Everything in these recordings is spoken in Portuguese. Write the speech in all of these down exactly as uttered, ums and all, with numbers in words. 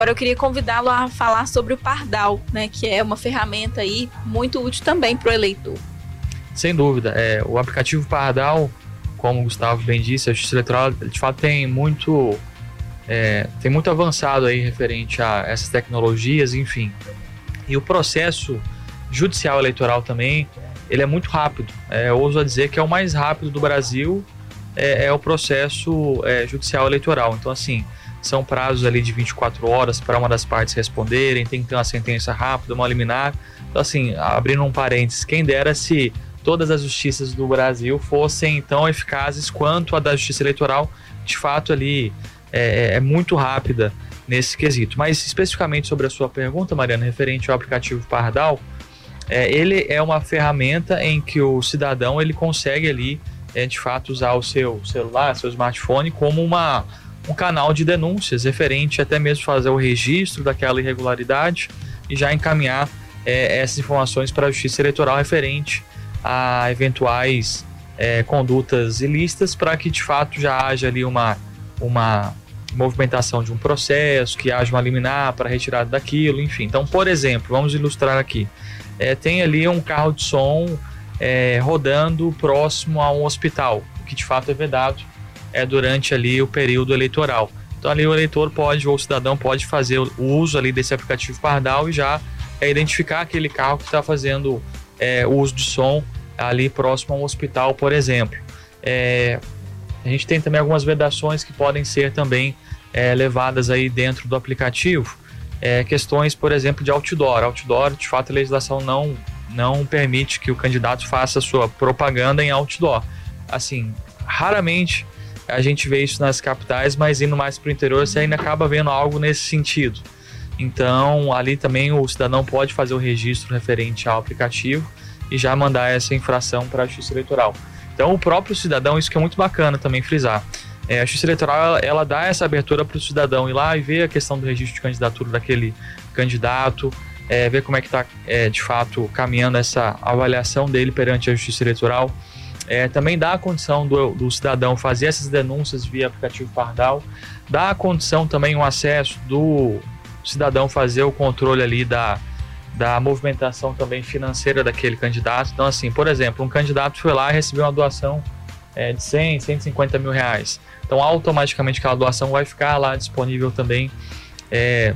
Agora eu queria convidá-lo a falar sobre o Pardal, né, que é uma ferramenta aí muito útil também para o eleitor. Sem dúvida. É, o aplicativo Pardal, como o Gustavo bem disse, a Justiça Eleitoral de fato tem muito, é, tem muito avançado aí referente a essas tecnologias, enfim. E o processo judicial eleitoral também, ele é muito rápido. É, eu ouso dizer que é o mais rápido do Brasil, é, é o processo é, judicial eleitoral. Então, assim, são prazos ali de vinte e quatro horas para uma das partes responderem, tem que ter uma sentença rápida, uma liminar. Então, assim, abrindo um parênteses, quem dera se todas as justiças do Brasil fossem tão eficazes quanto a da Justiça Eleitoral, de fato ali é, é muito rápida nesse quesito. Mas especificamente sobre a sua pergunta, Mariana, referente ao aplicativo Pardal, é, ele é uma ferramenta em que o cidadão ele consegue ali, é, de fato, usar o seu celular, seu smartphone como uma um canal de denúncias referente até mesmo fazer o registro daquela irregularidade e já encaminhar é, essas informações para a Justiça Eleitoral referente a eventuais é, condutas ilícitas, para que de fato já haja ali uma, uma movimentação de um processo, que haja uma liminar para retirada daquilo, enfim. Então, por exemplo, vamos ilustrar aqui, é, tem ali um carro de som é, rodando próximo a um hospital, o que de fato é vedado é durante ali o período eleitoral. Então ali o eleitor pode, ou o cidadão pode fazer o uso ali desse aplicativo Pardal e já é, identificar aquele carro que está fazendo é, o uso de som ali próximo a um hospital, por exemplo. É, a gente tem também algumas vedações que podem ser também é, levadas aí dentro do aplicativo. É, questões, por exemplo, de outdoor. Outdoor, de fato, a legislação não, não permite que o candidato faça sua propaganda em outdoor. Assim, raramente a gente vê isso nas capitais, mas indo mais para o interior você ainda acaba vendo algo nesse sentido. Então ali também o cidadão pode fazer o registro referente ao aplicativo e já mandar essa infração para a Justiça Eleitoral. Então o próprio cidadão, isso que é muito bacana também frisar, é, a Justiça Eleitoral ela, ela dá essa abertura para o cidadão ir lá e ver a questão do registro de candidatura daquele candidato, é, ver como é que está é, de fato caminhando essa avaliação dele perante a Justiça Eleitoral. É, também dá a condição do, do cidadão fazer essas denúncias via aplicativo Pardal, dá a condição também o acesso do cidadão fazer o controle ali da, da movimentação também financeira daquele candidato. Então assim, por exemplo, um candidato foi lá e recebeu uma doação é, de cem, cento e cinquenta mil reais. Então automaticamente aquela doação vai ficar lá disponível também é,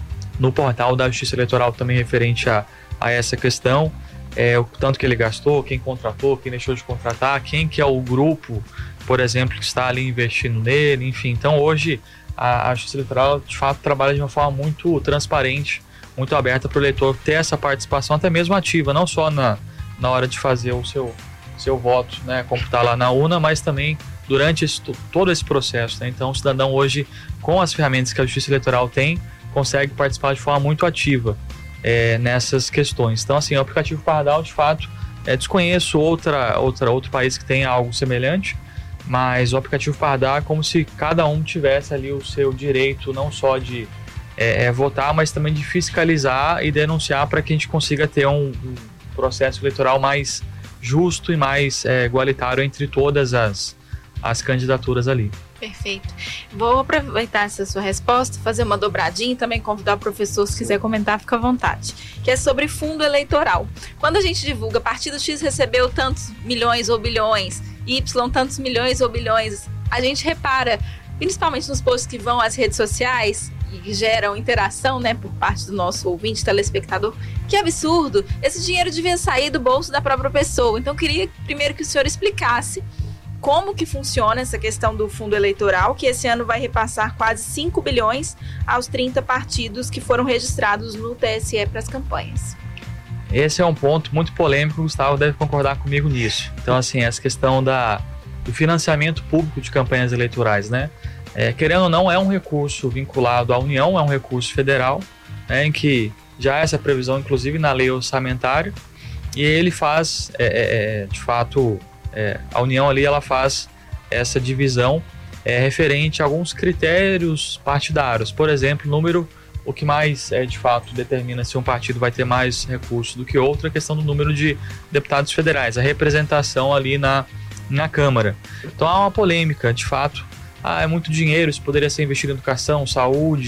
no portal da Justiça Eleitoral também referente a, a essa questão. É, o tanto que ele gastou, quem contratou, quem deixou de contratar, quem que é o grupo, por exemplo, que está ali investindo nele, enfim. Então hoje a, a Justiça Eleitoral de fato trabalha de uma forma muito transparente, muito aberta para o eleitor ter essa participação até mesmo ativa, não só na, na hora de fazer o seu, seu voto, né, computar lá na urna, mas também durante esse, todo esse processo, né? Então o cidadão hoje, com as ferramentas que a Justiça Eleitoral tem, consegue participar de forma muito ativa É, nessas questões. Então assim, o aplicativo Pardal de fato, é, desconheço outra, outra, outro país que tenha algo semelhante, mas o aplicativo Pardal é como se cada um tivesse ali o seu direito não só de é, é, votar, mas também de fiscalizar e denunciar para que a gente consiga ter um, um processo eleitoral mais justo e mais é, igualitário entre todas as, as candidaturas ali. Perfeito. Vou aproveitar essa sua resposta, fazer uma dobradinha e também convidar o professor, se quiser comentar, fica à vontade. Que é sobre fundo eleitoral. Quando a gente divulga, partido X recebeu tantos milhões ou bilhões, Y tantos milhões ou bilhões, a gente repara, principalmente nos posts que vão às redes sociais e que geram interação, né, por parte do nosso ouvinte, telespectador, que absurdo, esse dinheiro devia sair do bolso da própria pessoa. Então, eu queria primeiro que o senhor explicasse como que funciona essa questão do fundo eleitoral, que esse ano vai repassar quase cinco bilhões aos trinta partidos que foram registrados no T S E para as campanhas. Esse é um ponto muito polêmico, o Gustavo deve concordar comigo nisso. Então, assim, essa questão da, do financiamento público de campanhas eleitorais, né? É, querendo ou não, é um recurso vinculado à União, é um recurso federal, né, em que já há essa previsão, inclusive, na lei orçamentária, e ele faz, é, é, de fato... É, a União ali ela faz essa divisão é, referente a alguns critérios partidários, por exemplo, número, o que mais é, de fato determina se um partido vai ter mais recursos do que outro, é a questão do número de deputados federais, a representação ali na, na Câmara. Então há uma polêmica, de fato, ah, é muito dinheiro, isso poderia ser investido em educação, saúde,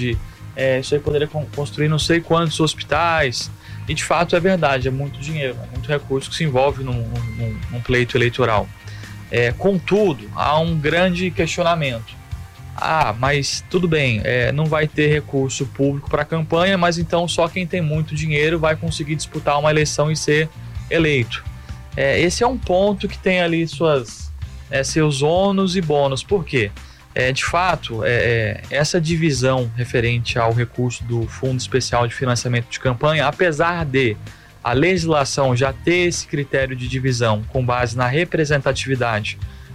é, isso aí poderia construir não sei quantos hospitais, e de fato é verdade, é muito dinheiro, é muito recurso que se envolve num, num, num pleito eleitoral. É, contudo, há um grande questionamento. Ah, mas tudo bem, é, não vai ter recurso público para a campanha, mas então só quem tem muito dinheiro vai conseguir disputar uma eleição e ser eleito. É, esse é um ponto que tem ali suas, é, seus ônus e bônus. Por quê? É, de fato, é, essa divisão referente ao recurso do Fundo Especial de Financiamento de Campanha, apesar de a legislação já ter esse critério de divisão com base na representatividade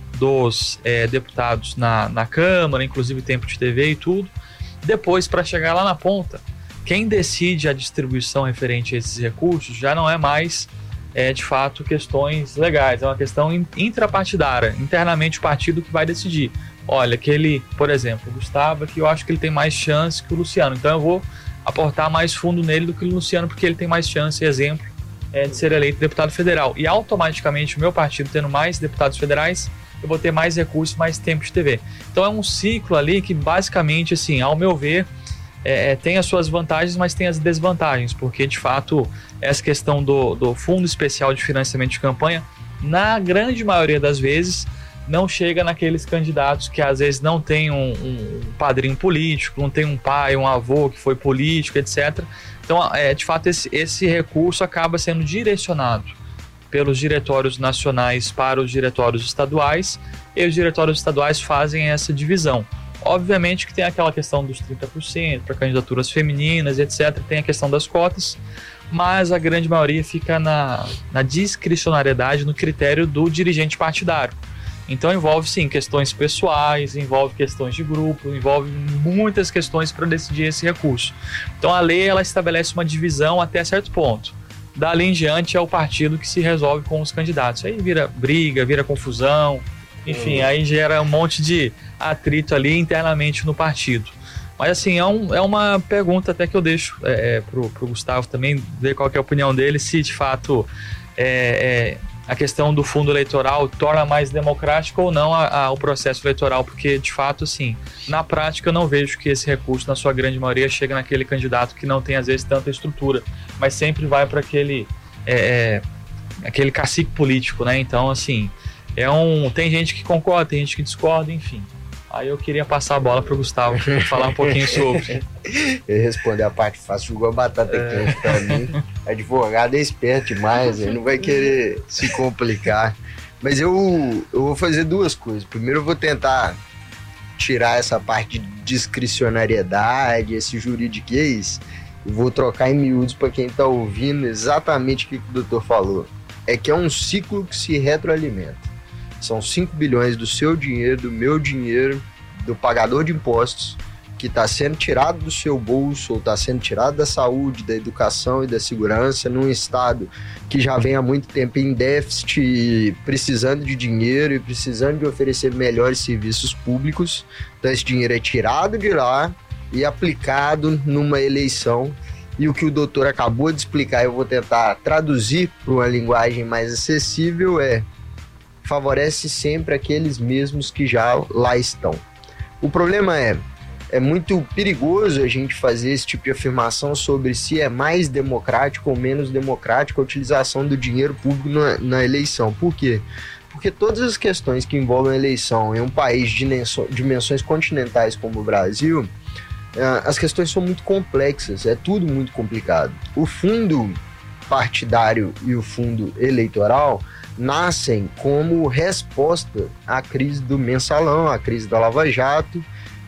dos é, deputados na, na Câmara, inclusive tempo de T V e tudo, depois, para chegar lá na ponta, quem decide a distribuição referente a esses recursos já não é mais, é, de fato, questões legais, é uma questão intrapartidária, internamente o partido que vai decidir. Olha, aquele, por exemplo, o Gustavo, que eu acho que ele tem mais chance que o Luciano, então eu vou aportar mais fundo nele do que o Luciano, porque ele tem mais chance, exemplo, é, de ser eleito deputado federal. E automaticamente o meu partido tendo mais deputados federais, eu vou ter mais recursos, mais tempo de T V. Então é um ciclo ali que basicamente, assim, ao meu ver, é, tem as suas vantagens, mas tem as desvantagens, porque de fato essa questão do, do Fundo Especial de Financiamento de Campanha, na grande maioria das vezes, não chega naqueles candidatos que às vezes não tem um, um padrinho político, não tem um pai, um avô que foi político, etcétera. Então, é, de fato, esse, esse recurso acaba sendo direcionado pelos diretórios nacionais para os diretórios estaduais, e os diretórios estaduais fazem essa divisão. Obviamente que tem aquela questão dos trinta por cento para candidaturas femininas, etcétera. Tem a questão das cotas, mas a grande maioria fica na, na discricionariedade, no critério do dirigente partidário. Então envolve sim questões pessoais, envolve questões de grupo, envolve muitas questões para decidir esse recurso. Então a lei ela estabelece uma divisão até certo ponto. Dali em diante é o partido que se resolve com os candidatos. Aí vira briga, vira confusão, enfim, aí gera um monte de atrito ali internamente no partido. Mas assim, é, um, é uma pergunta até que eu deixo é, pro, pro Gustavo também, ver qual que é a opinião dele, se de fato é, é, a questão do fundo eleitoral torna mais democrático ou não a, a, o processo eleitoral, porque de fato, assim, na prática eu não vejo que esse recurso, na sua grande maioria, chega naquele candidato que não tem às vezes tanta estrutura, mas sempre vai para aquele, é, aquele cacique político, né? Então, assim, é um, tem gente que concorda, tem gente que discorda, enfim. Aí eu queria passar a bola para o Gustavo falar um pouquinho sobre. Eu responder a parte fácil, jogou a batata é. quente para mim. Advogado é esperto demais, ele não vai querer se complicar. Mas eu, eu vou fazer duas coisas. Primeiro eu vou tentar tirar essa parte de discricionariedade, esse juridiquês, e vou trocar em miúdos para quem está ouvindo exatamente o que o doutor falou. É que é um ciclo que se retroalimenta. São cinco bilhões do seu dinheiro, do meu dinheiro, do pagador de impostos, que está sendo tirado do seu bolso, ou está sendo tirado da saúde, da educação e da segurança, num estado que já vem há muito tempo em déficit, precisando de dinheiro e precisando de oferecer melhores serviços públicos. Então esse dinheiro é tirado de lá e aplicado numa eleição. E o que o doutor acabou de explicar, eu vou tentar traduzir para uma linguagem mais acessível, é: favorece sempre aqueles mesmos que já lá estão. O problema é, é muito perigoso a gente fazer esse tipo de afirmação sobre se é mais democrático ou menos democrático a utilização do dinheiro público na, na eleição. Por quê? Porque todas as questões que envolvem a eleição em um país de dimensões continentais como o Brasil, as questões são muito complexas, é tudo muito complicado. O fundo partidário e o fundo eleitoral nascem como resposta à crise do mensalão, à crise da Lava Jato,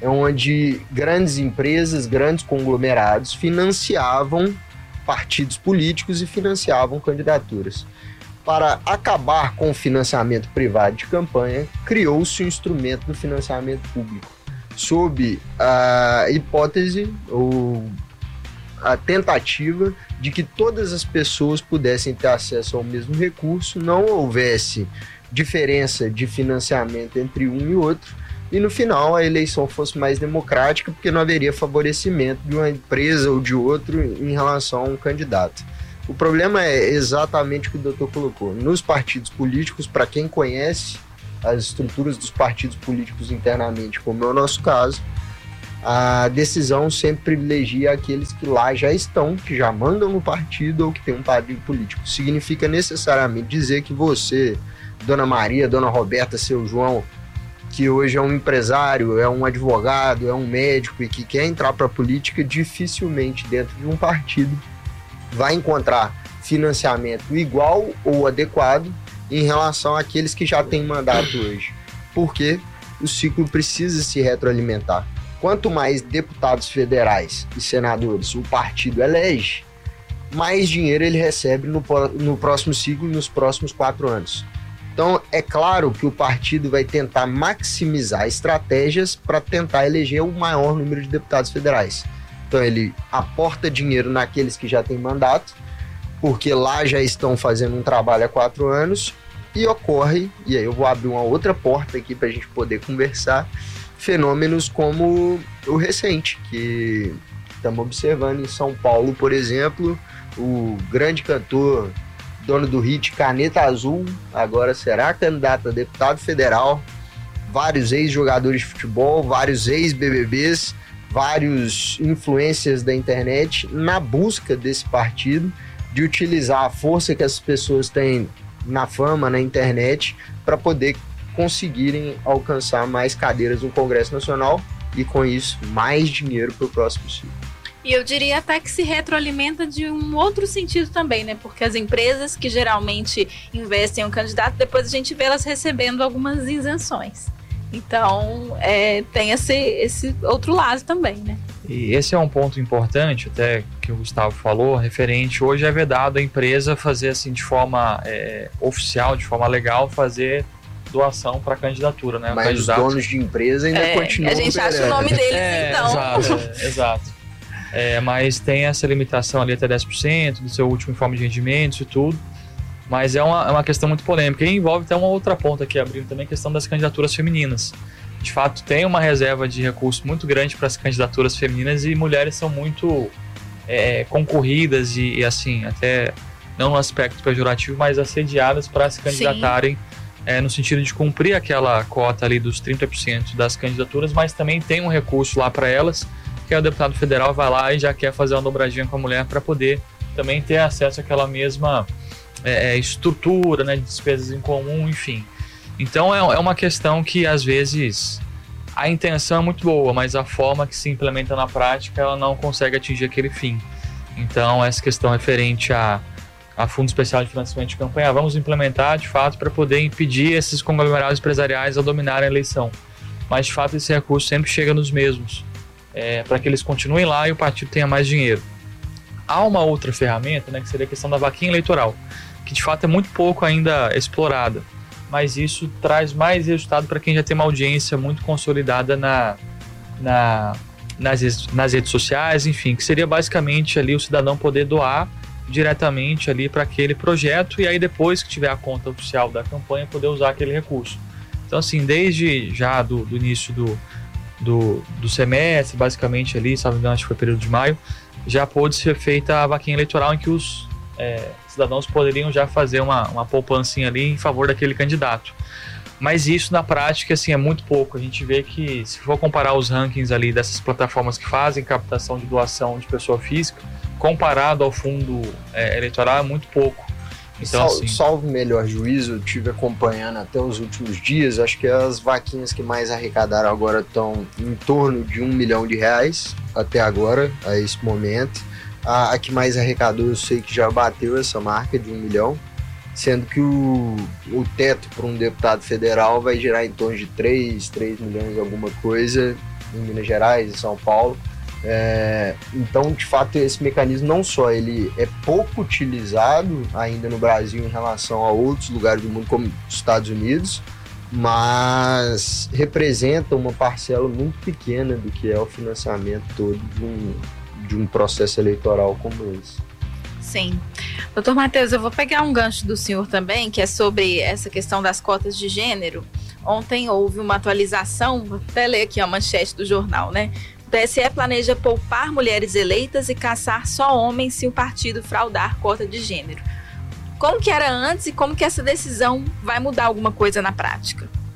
onde grandes empresas, grandes conglomerados financiavam partidos políticos e financiavam candidaturas. Para acabar com o financiamento privado de campanha, criou-se um instrumento do financiamento público, sob a hipótese ou a tentativa de que todas as pessoas pudessem ter acesso ao mesmo recurso, não houvesse diferença de financiamento entre um e outro, e no final a eleição fosse mais democrática, porque não haveria favorecimento de uma empresa ou de outro em relação a um candidato. O problema é exatamente o que o doutor colocou. Nos partidos políticos, para quem conhece as estruturas dos partidos políticos internamente, como é o nosso caso, a decisão sempre privilegia aqueles que lá já estão, que já mandam no partido ou que tem um partido político. Significa necessariamente dizer que você, Dona Maria, Dona Roberta, seu João, que hoje é um empresário, é um advogado, é um médico e que quer entrar para a política, dificilmente dentro de um partido vai encontrar financiamento igual ou adequado em relação àqueles que já têm mandato hoje. Porque o ciclo precisa se retroalimentar. Quanto mais deputados federais e senadores o partido elege, mais dinheiro ele recebe no, no próximo ciclo, nos próximos quatro anos. Então, é claro que o partido vai tentar maximizar estratégias para tentar eleger o maior número de deputados federais. Então, ele aporta dinheiro naqueles que já têm mandato, porque lá já estão fazendo um trabalho há quatro anos, e ocorre, e aí eu vou abrir uma outra porta aqui para a gente poder conversar, fenômenos como o recente, que estamos observando em São Paulo, por exemplo, o grande cantor, dono do hit Caneta Azul, agora será candidato a deputado federal, vários ex-jogadores de futebol, vários ex-B B Bs, vários influencers da internet na busca desse partido, de utilizar a força que essas pessoas têm na fama, na internet, para poder conseguirem alcançar mais cadeiras no Congresso Nacional e, com isso, mais dinheiro para o próximo ciclo. E eu diria até que se retroalimenta de um outro sentido também, né? Porque as empresas que geralmente investem em um candidato, depois a gente vê elas recebendo algumas isenções. Então, é, tem esse, esse outro lado também, né? E esse é um ponto importante, até que o Gustavo falou, referente, hoje é vedado a empresa fazer assim de forma é, oficial, de forma legal, fazer doação para a candidatura, né? Mas os donos de empresa ainda é, continuam a gente operando. acha o nome deles, é, então. Exato, é, exato. É, mas tem essa limitação ali até dez por cento do seu último informe de rendimentos e tudo. Mas é uma, é uma questão muito polêmica e envolve até uma outra ponta aqui, abrindo também a questão das candidaturas femininas. De fato, tem uma reserva de recursos muito grande para as candidaturas femininas e mulheres são muito é, concorridas e, e, assim, até não no aspecto pejorativo, mas assediadas para se candidatarem é, no sentido de cumprir aquela cota ali dos trinta por cento das candidaturas, mas também tem um recurso lá para elas, que é o deputado federal vai lá e já quer fazer uma dobradinha com a mulher para poder também ter acesso àquela mesma é, estrutura, né, de despesas em comum, enfim. Então é, é uma questão que às vezes a intenção é muito boa, mas a forma que se implementa na prática ela não consegue atingir aquele fim. Então essa questão referente a, a Fundo Especial de Financiamento de Campanha, vamos implementar de fato para poder impedir esses conglomerados empresariais a dominarem a eleição. Mas de fato esse recurso sempre chega nos mesmos, é, para que eles continuem lá e o partido tenha mais dinheiro. Há uma outra ferramenta, né, que seria a questão da vaquinha eleitoral, que de fato é muito pouco ainda explorada. Mas isso traz mais resultado para quem já tem uma audiência muito consolidada na, na, nas, nas redes sociais, enfim, que seria basicamente ali o cidadão poder doar diretamente ali para aquele projeto e aí depois que tiver a conta oficial da campanha poder usar aquele recurso. Então assim, desde já do, do início do, do, do semestre, basicamente ali, se não me engano, acho que foi período de maio, já pôde ser feita a vaquinha eleitoral em que os É, cidadãos poderiam já fazer uma, uma poupancinha ali em favor daquele candidato. Mas isso na prática assim, é muito pouco. A gente vê que se for comparar os rankings ali dessas plataformas que fazem captação de doação de pessoa física, comparado ao fundo é, eleitoral é muito pouco. Então, Sal, assim, salvo melhor juízo, eu estive acompanhando até os últimos dias, acho que as vaquinhas que mais arrecadaram agora estão em torno de um milhão de reais até agora, a esse momento. A, a que mais arrecadou, eu sei que já bateu essa marca de um milhão, sendo que o, o teto para um deputado federal vai girar em torno de três, três milhões alguma coisa, em Minas Gerais, em São Paulo. É, então, de fato, esse mecanismo não só ele é pouco utilizado ainda no Brasil em relação a outros lugares do mundo, como os Estados Unidos, mas representa uma parcela muito pequena do que é o financiamento todo de um de um processo eleitoral como esse. Sim. Doutor Matheus, eu vou pegar um gancho do senhor também, que é sobre essa questão das cotas de gênero. Ontem houve uma atualização, vou até ler aqui a manchete do jornal, né? O T S E planeja poupar mulheres eleitas e caçar só homens se o partido fraudar cota de gênero. Como que era antes e como que essa decisão vai mudar alguma coisa na prática?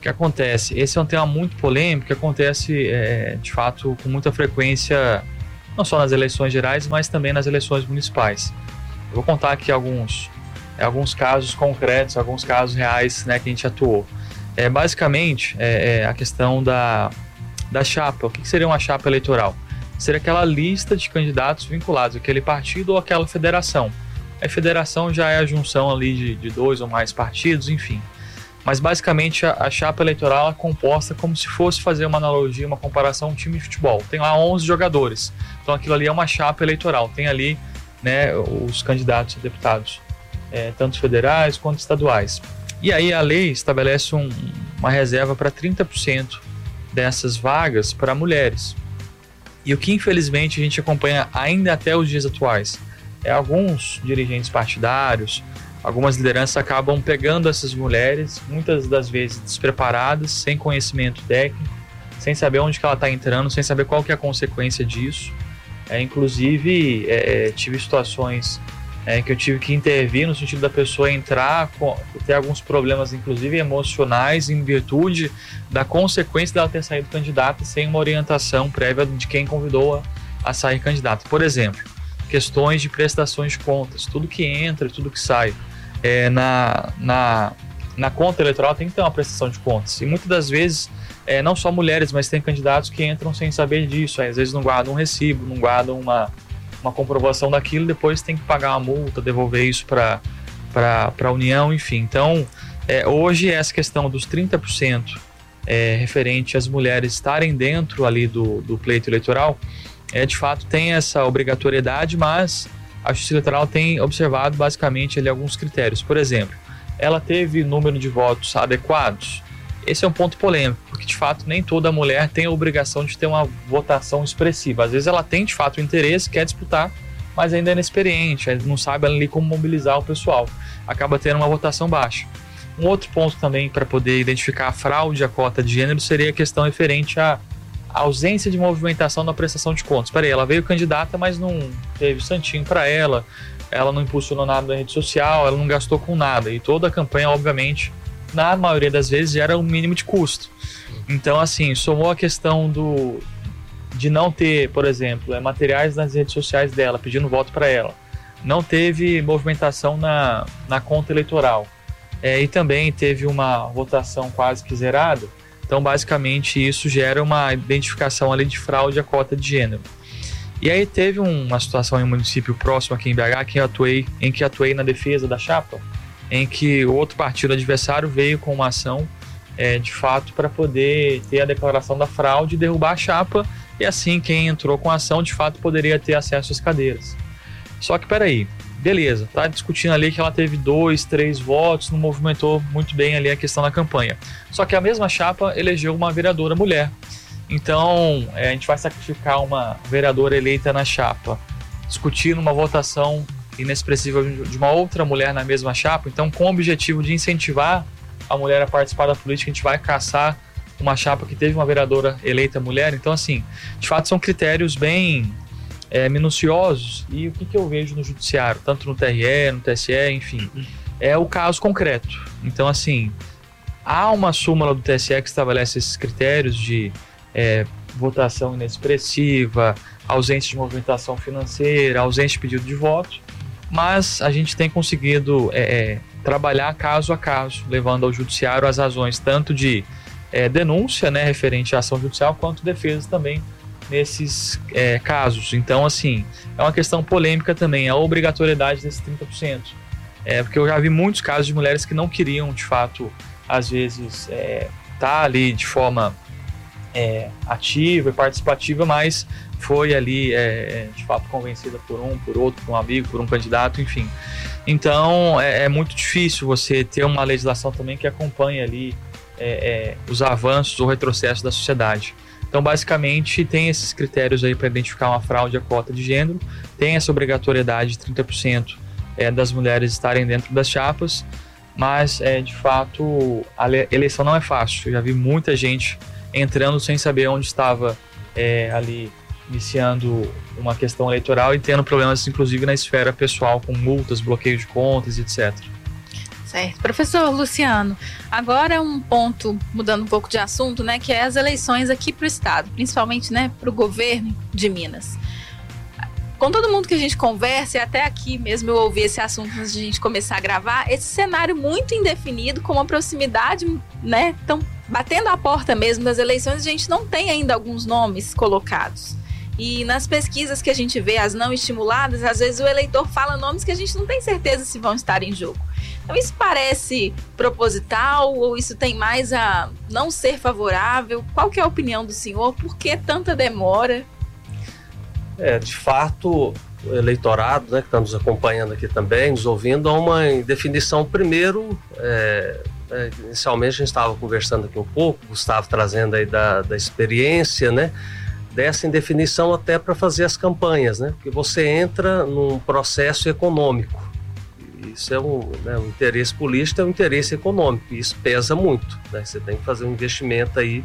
que acontece? Esse é um tema muito polêmico que acontece, é, de fato, com muita frequência, não só nas eleições gerais, mas também nas eleições municipais. Eu vou contar aqui alguns, alguns casos concretos, alguns casos reais, né, que a gente atuou. É, basicamente, é, é a questão da, da chapa. O que seria uma chapa eleitoral? Seria aquela lista de candidatos vinculados àquele partido ou àquela federação. A federação já é a junção ali de, de dois ou mais partidos, enfim. Mas basicamente a, a chapa eleitoral é composta como se fosse fazer uma analogia, uma comparação a um time de futebol. Tem lá onze jogadores, então aquilo ali é uma chapa eleitoral. Tem ali, né, os candidatos a deputados, é, tanto federais quanto estaduais. E aí a lei estabelece um, uma reserva para trinta por cento dessas vagas para mulheres. E o que infelizmente a gente acompanha ainda até os dias atuais é alguns dirigentes partidários, algumas lideranças acabam pegando essas mulheres, muitas das vezes despreparadas, sem conhecimento técnico, sem saber onde que ela está entrando, sem saber qual que é a consequência disso. É, inclusive, é, tive situações é, que eu tive que intervir no sentido da pessoa entrar, com, ter alguns problemas, inclusive emocionais, em virtude da consequência dela ter saído candidata sem uma orientação prévia de quem convidou a, a sair candidata. Por exemplo, questões de prestações de contas, tudo que entra, tudo que sai é, na, na, na conta eleitoral tem que ter uma prestação de contas. E muitas das vezes, é, não só mulheres, mas tem candidatos que entram sem saber disso. Aí, às vezes não guardam um recibo, não guardam uma, uma comprovação daquilo, depois tem que pagar uma multa, devolver isso para a União, enfim. Então, é, hoje essa questão dos trinta por cento é, referente às mulheres estarem dentro ali do, do pleito eleitoral, É, de fato tem essa obrigatoriedade, mas a Justiça Eleitoral tem observado basicamente ali alguns critérios. Por exemplo, ela teve número de votos adequados? Esse é um ponto polêmico, porque de fato nem toda mulher tem a obrigação de ter uma votação expressiva. Às vezes ela tem de fato o interesse, quer disputar, mas ainda é inexperiente, não sabe ali como mobilizar o pessoal. Acaba tendo uma votação baixa. Um outro ponto também para poder identificar a fraude à cota de gênero seria a questão referente à a ausência de movimentação na prestação de contas. Peraí, ela veio candidata, mas não teve santinho para ela, ela não impulsionou nada na rede social, ela não gastou com nada. E toda a campanha, obviamente, na maioria das vezes, gera um mínimo de custo. Então, assim, somou a questão do, de não ter, por exemplo, é, materiais nas redes sociais dela, pedindo voto para ela. Não teve movimentação na, na conta eleitoral. É, e também teve uma votação quase que zerada. Então, basicamente, isso gera uma identificação ali de fraude à cota de gênero. E aí teve uma situação em um município próximo aqui em B H que eu atuei, em que atuei na defesa da chapa, em que o outro partido adversário veio com uma ação, é, de fato, para poder ter a declaração da fraude e derrubar a chapa, e assim quem entrou com a ação, de fato, poderia ter acesso às cadeiras. Só que, peraí, beleza, tá discutindo ali que ela teve dois, três votos, não movimentou muito bem ali a questão da campanha. Só que a mesma chapa elegeu uma vereadora mulher. Então, é, a gente vai sacrificar uma vereadora eleita na chapa, discutindo uma votação inexpressiva de uma outra mulher na mesma chapa. Então, com o objetivo de incentivar a mulher a participar da política, a gente vai caçar uma chapa que teve uma vereadora eleita mulher. Então, assim, de fato são critérios bem É, minuciosos, e o que, que eu vejo no judiciário, tanto no T R E, no T S E, enfim, é o caso concreto. Então, assim, há uma súmula do T S E que estabelece esses critérios de é, votação inexpressiva, ausência de movimentação financeira, ausência de pedido de voto, mas a gente tem conseguido é, é, trabalhar caso a caso, levando ao judiciário as razões tanto de é, denúncia, né, referente à ação judicial, quanto defesa também nesses é, casos. Então, assim, é uma questão polêmica também, a obrigatoriedade desses trinta por cento. É, porque eu já vi muitos casos de mulheres que não queriam, de fato, às vezes, é, tá ali de forma é, ativa e participativa, mas foi ali, é, de fato, convencida por um, por outro, por um amigo, por um candidato, enfim. Então, é, é muito difícil você ter uma legislação também que acompanhe ali é, é, os avanços ou retrocessos da sociedade. Então, basicamente, tem esses critérios aí para identificar uma fraude à cota de gênero, tem essa obrigatoriedade de trinta por cento é, das mulheres estarem dentro das chapas, mas, é, de fato, a eleição não é fácil. Eu já vi muita gente entrando sem saber onde estava é, ali iniciando uma questão eleitoral e tendo problemas, inclusive, na esfera pessoal, com multas, bloqueio de contas, etcétera. Certo. Professor Luciano, agora um ponto, mudando um pouco de assunto, né, que é as eleições aqui para o Estado, principalmente, né, para o governo de Minas. Com todo mundo que a gente conversa, e até aqui mesmo eu ouvi esse assunto antes de a gente começar a gravar, esse cenário muito indefinido, com uma proximidade, né, tão batendo a porta mesmo das eleições, a gente não tem ainda alguns nomes colocados. E nas pesquisas que a gente vê, as não estimuladas, às vezes o eleitor fala nomes que a gente não tem certeza se vão estar em jogo. Então isso parece proposital ou isso tem mais a não ser favorável? Qual que é a opinião do senhor? Por que tanta demora? É, de fato, o eleitorado, né, que está nos acompanhando aqui também, nos ouvindo, há uma indefinição. Primeiro, é, é, inicialmente a gente estava conversando aqui um pouco, Gustavo trazendo aí da, da experiência, né, dessa indefinição até para fazer as campanhas, né, porque você entra num processo econômico. Isso é um, né, um interesse político, é um interesse econômico, e isso pesa muito, né? Você tem que fazer um investimento aí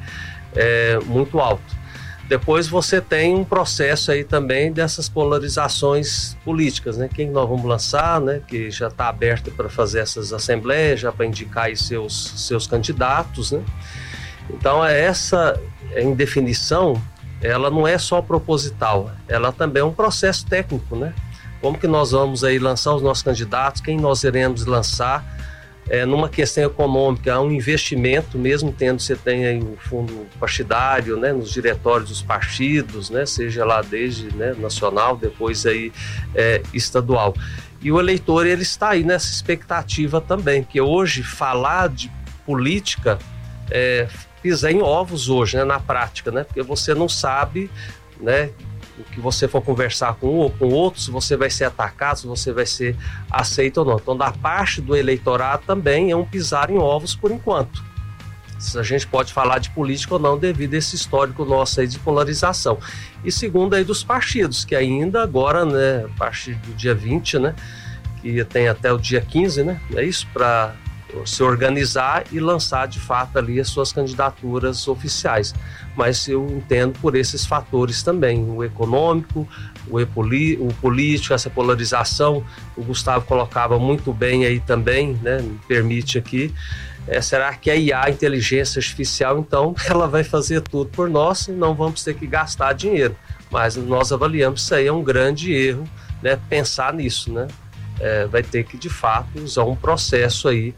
é, muito alto. Depois você tem um processo aí também dessas polarizações políticas, né? Quem nós vamos lançar, né? Que já está aberto para fazer essas assembleias, já para indicar aí seus, seus candidatos, né? Então essa indefinição, ela não é só proposital, ela também é um processo técnico, né? Como que nós vamos aí lançar os nossos candidatos, quem nós iremos lançar, é, numa questão econômica, há um investimento, mesmo tendo, você tem aí o fundo partidário, né, nos diretórios dos partidos, né, seja lá desde, né, nacional, depois aí é, estadual. E o eleitor, ele está aí nessa expectativa também, porque hoje falar de política é pisar em ovos hoje, né, na prática, né, porque você não sabe, né, o que você for conversar com um ou com outro, se você vai ser atacado, se você vai ser aceito ou não. Então, da parte do eleitorado também é um pisar em ovos por enquanto. Se a gente pode falar de política ou não devido a esse histórico nosso aí de polarização. E segundo aí dos partidos, que ainda agora, né, a partir do dia vinte, né, que tem até o dia quinze, né, é isso, para se organizar e lançar de fato ali as suas candidaturas oficiais. Mas eu entendo por esses fatores também, o econômico, o, epoli, o político, essa polarização, o Gustavo colocava muito bem aí também, né, me permite aqui, é, será que a I A, a inteligência artificial, então, ela vai fazer tudo por nós e não vamos ter que gastar dinheiro? Mas nós avaliamos isso aí é um grande erro, né, pensar nisso, né? É, vai ter que de fato usar um processo aí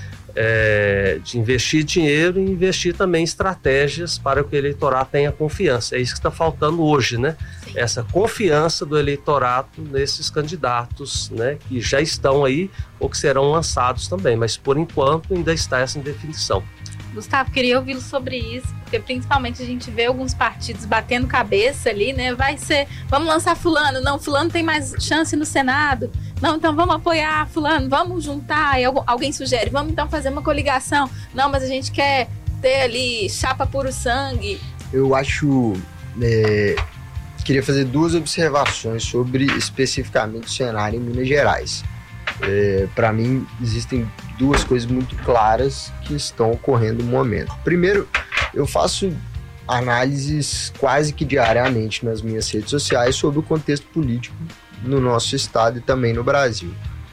é, de investir dinheiro e investir também em estratégias para que o eleitorado tenha confiança. É isso que está faltando hoje, né? Sim. Essa confiança do eleitorado nesses candidatos, né, que já estão aí ou que serão lançados também, mas por enquanto ainda está essa indefinição. Gustavo, queria ouvi-lo sobre isso, porque principalmente a gente vê alguns partidos batendo cabeça ali, né? Vai ser, vamos lançar fulano, não, fulano tem mais chance no Senado, não, então vamos apoiar fulano, vamos juntar, e alguém sugere, vamos então fazer uma coligação, não, mas a gente quer ter ali chapa puro sangue. Eu acho, é, queria fazer duas observações sobre especificamente o cenário em Minas Gerais. É, para mim existem duas coisas muito claras que estão ocorrendo no momento. Primeiro, eu faço análises quase que diariamente nas minhas redes sociais sobre o contexto político no nosso estado e também no Brasil.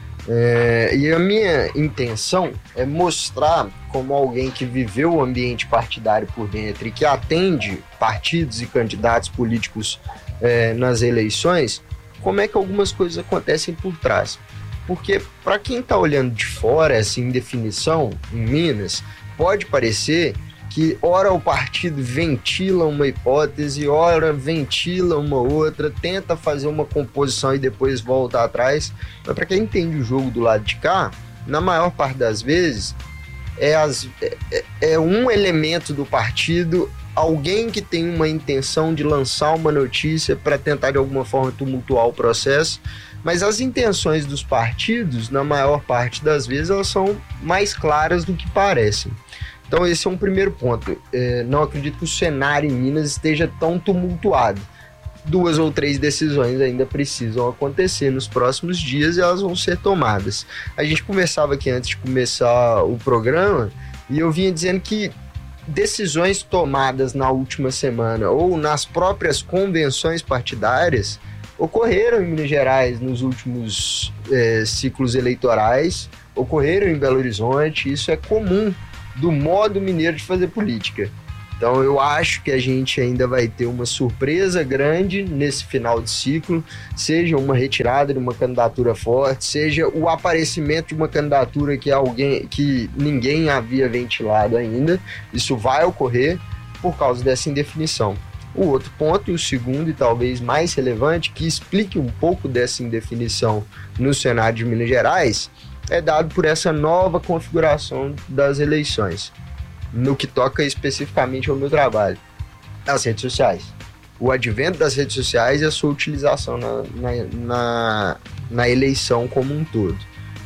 É, e a minha intenção é mostrar como alguém que viveu o ambiente partidário por dentro e que atende partidos e candidatos políticos é, nas eleições, como é que algumas coisas acontecem por trás. Porque para quem está olhando de fora essa indefinição em Minas, pode parecer que ora o partido ventila uma hipótese, ora ventila uma outra, tenta fazer uma composição e depois volta atrás. Mas para quem entende o jogo do lado de cá, na maior parte das vezes, é, as, é, é um elemento do partido, alguém que tem uma intenção de lançar uma notícia para tentar de alguma forma tumultuar o processo. Mas as intenções dos partidos, na maior parte das vezes, elas são mais claras do que parecem. Então esse é um primeiro ponto. É, não acredito que o cenário em Minas esteja tão tumultuado. Duas ou três decisões ainda precisam acontecer nos próximos dias e elas vão ser tomadas. A gente conversava aqui antes de começar o programa e eu vinha dizendo que decisões tomadas na última semana ou nas próprias convenções partidárias ocorreram em Minas Gerais nos últimos é, ciclos eleitorais, ocorreram em Belo Horizonte, isso é comum do modo mineiro de fazer política. Então eu acho que a gente ainda vai ter uma surpresa grande nesse final de ciclo, seja uma retirada de uma candidatura forte, seja o aparecimento de uma candidatura que, alguém, que ninguém havia ventilado ainda. Isso vai ocorrer por causa dessa indefinição. O outro ponto, e o segundo e talvez mais relevante, que explique um pouco dessa indefinição no cenário de Minas Gerais, é dado por essa nova configuração das eleições, no que toca especificamente ao meu trabalho, as redes sociais. O advento das redes sociais e a sua utilização na, na, na, na eleição como um todo.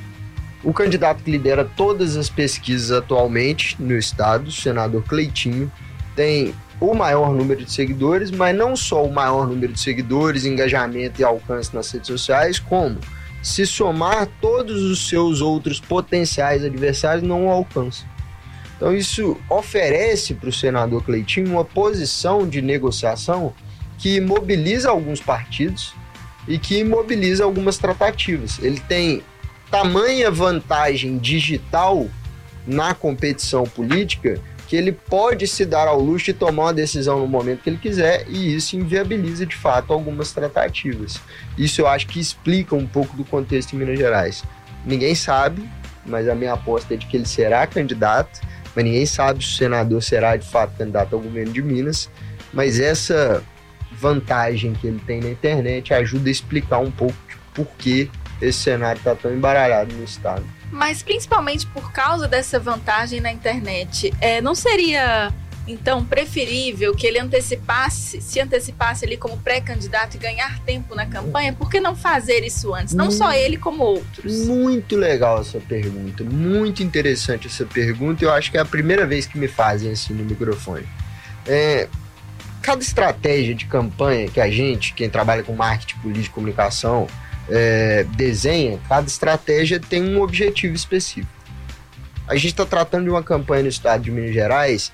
O candidato que lidera todas as pesquisas atualmente no estado, o senador Cleitinho, tem o maior número de seguidores, mas não só o maior número de seguidores, engajamento e alcance nas redes sociais, como, se somar todos os seus outros potenciais adversários, não o alcança. Então isso oferece para o senador Cleitinho uma posição de negociação que mobiliza alguns partidos e que mobiliza algumas tratativas. Ele tem tamanha vantagem digital na competição política que ele pode se dar ao luxo de tomar uma decisão no momento que ele quiser, e isso inviabiliza de fato algumas tratativas. Isso eu acho que explica um pouco do contexto em Minas Gerais. Ninguém sabe, mas a minha aposta é de que ele será candidato, mas ninguém sabe se o senador será de fato candidato ao governo de Minas, mas essa vantagem que ele tem na internet ajuda a explicar um pouco de por que esse cenário está tão embaralhado no estado. Mas principalmente por causa dessa vantagem na internet, é, não seria então preferível que ele antecipasse, se antecipasse ali como pré-candidato e ganhar tempo na campanha? Por que não fazer isso antes? Não só ele, como outros. Muito legal essa pergunta, muito interessante essa pergunta. Eu acho que é a primeira vez que me fazem assim no microfone. É, cada estratégia de campanha que a gente, quem trabalha com marketing, política e comunicação, É, desenha, cada estratégia tem um objetivo específico. A gente está tratando de uma campanha no estado de Minas Gerais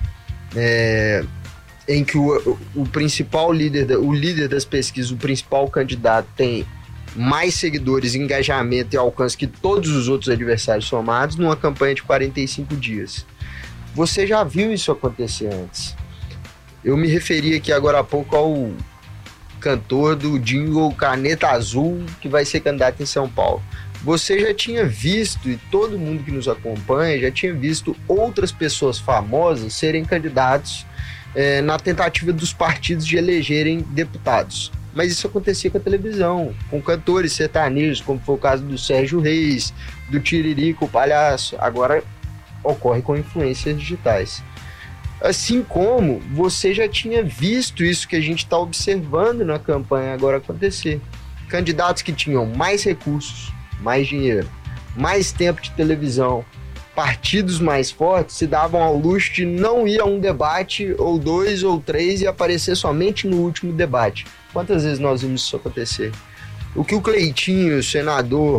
é, em que o, o principal líder, o líder das pesquisas, o principal candidato tem mais seguidores, engajamento e alcance que todos os outros adversários somados numa campanha de quarenta e cinco dias. Você já viu isso acontecer antes. Eu me referi aqui agora há pouco ao cantor do jingle Caneta Azul, que vai ser candidato em São Paulo. Você já tinha visto, e todo mundo que nos acompanha já tinha visto outras pessoas famosas serem candidatos é, na tentativa dos partidos de elegerem deputados. Mas isso acontecia com a televisão, com cantores sertanejos, como foi o caso do Sérgio Reis, do Tiririca, o Palhaço. Agora ocorre com influências digitais. Assim como você já tinha visto isso que a gente está observando na campanha agora acontecer. Candidatos que tinham mais recursos, mais dinheiro, mais tempo de televisão, partidos mais fortes se davam ao luxo de não ir a um debate, ou dois, ou três, e aparecer somente no último debate. Quantas vezes nós vimos isso acontecer? O que o Cleitinho, o senador,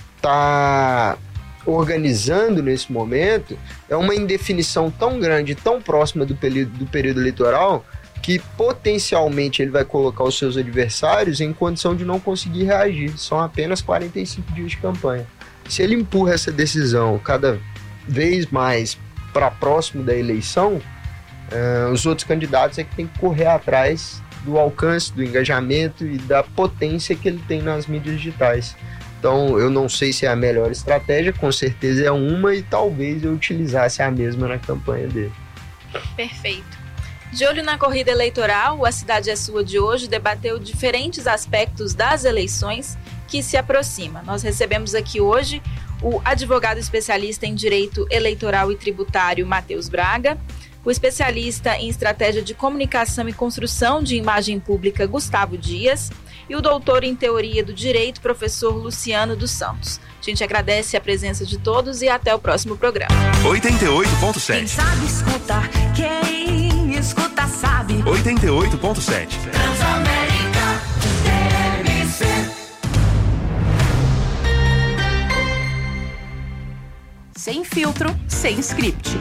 está organizando nesse momento é uma indefinição tão grande, tão próxima do período, do período eleitoral, que potencialmente ele vai colocar os seus adversários em condição de não conseguir reagir. São apenas quarenta e cinco dias de campanha. Se ele empurra essa decisão cada vez mais para próximo da eleição, uh, os outros candidatos é que tem que correr atrás do alcance, do engajamento e da potência que ele tem nas mídias digitais. Então, eu não sei se é a melhor estratégia, com certeza é uma, e talvez eu utilizasse a mesma na campanha dele. Perfeito. De olho na corrida eleitoral, a Cidade é Sua de hoje debateu diferentes aspectos das eleições que se aproximam. Nós recebemos aqui hoje o advogado especialista em Direito Eleitoral e Tributário, Matheus Braga, o especialista em Estratégia de Comunicação e Construção de Imagem Pública, Gustavo Dias, e o doutor em Teoria do Direito, professor Luciano dos Santos. A gente agradece a presença de todos e até o próximo programa. oitenta e oito ponto sete. Quem sabe escuta, quem escuta sabe. oitenta e oito ponto sete. Transamérica T M C. Sem filtro, sem script.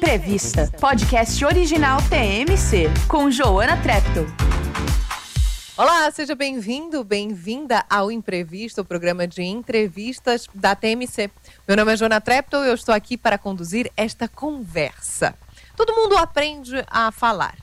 Imprevista. Podcast original T M C com Joana Treptow. Olá, seja bem-vindo, bem-vinda ao Imprevisto, o programa de entrevistas da T M C. Meu nome é Joana Treptow e eu estou aqui para conduzir esta conversa. Todo mundo aprende a falar,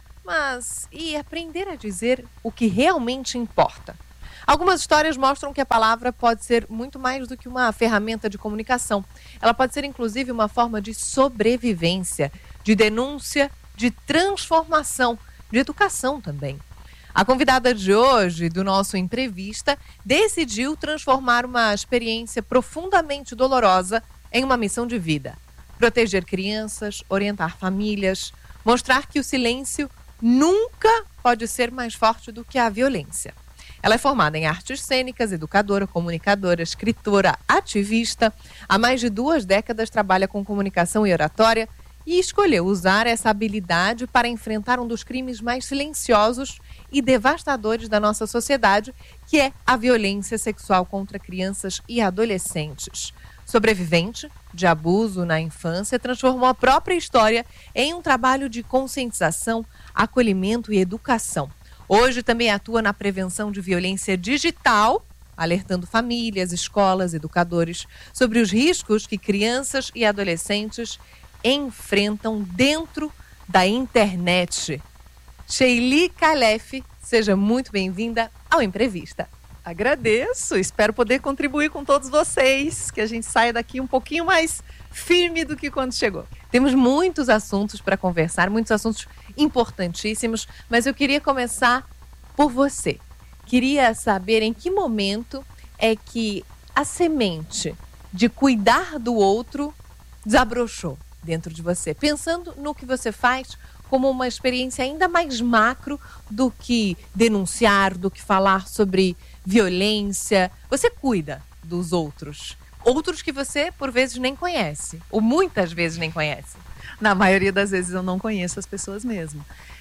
mas e aprender a dizer o que realmente importa? Algumas histórias mostram que a palavra pode ser muito mais do que uma ferramenta de comunicação. Ela pode ser, inclusive, uma forma de sobrevivência, de denúncia, de transformação, de educação também. A convidada de hoje, do nosso Imprevista, decidiu transformar uma experiência profundamente dolorosa em uma missão de vida. Proteger crianças, orientar famílias, mostrar que o silêncio nunca pode ser mais forte do que a violência. Ela é formada em artes cênicas, educadora, comunicadora, escritora, ativista. Há mais de duas décadas trabalha com comunicação e oratória e escolheu usar essa habilidade para enfrentar um dos crimes mais silenciosos e devastadores da nossa sociedade, que é a violência sexual contra crianças e adolescentes. Sobrevivente de abuso na infância, transformou a própria história em um trabalho de conscientização, acolhimento e educação. Hoje também atua na prevenção de violência digital, alertando famílias, escolas, educadores sobre os riscos que crianças e adolescentes enfrentam dentro da internet. Sheili Khalef, seja muito bem-vinda ao Imprevista. Agradeço, espero poder contribuir com todos vocês, que a gente saia daqui um pouquinho mais firme do que quando chegou. Temos muitos assuntos para conversar, muitos assuntos importantíssimos, mas eu queria começar por você. Queria saber em que momento é que a semente de cuidar do outro desabrochou dentro de você, pensando no que você faz como uma experiência ainda mais macro do que denunciar, do que falar sobre violência. Você cuida dos outros, outros que você por vezes nem conhece, ou muitas vezes nem conhece. Na maioria das vezes eu não conheço as pessoas mesmo.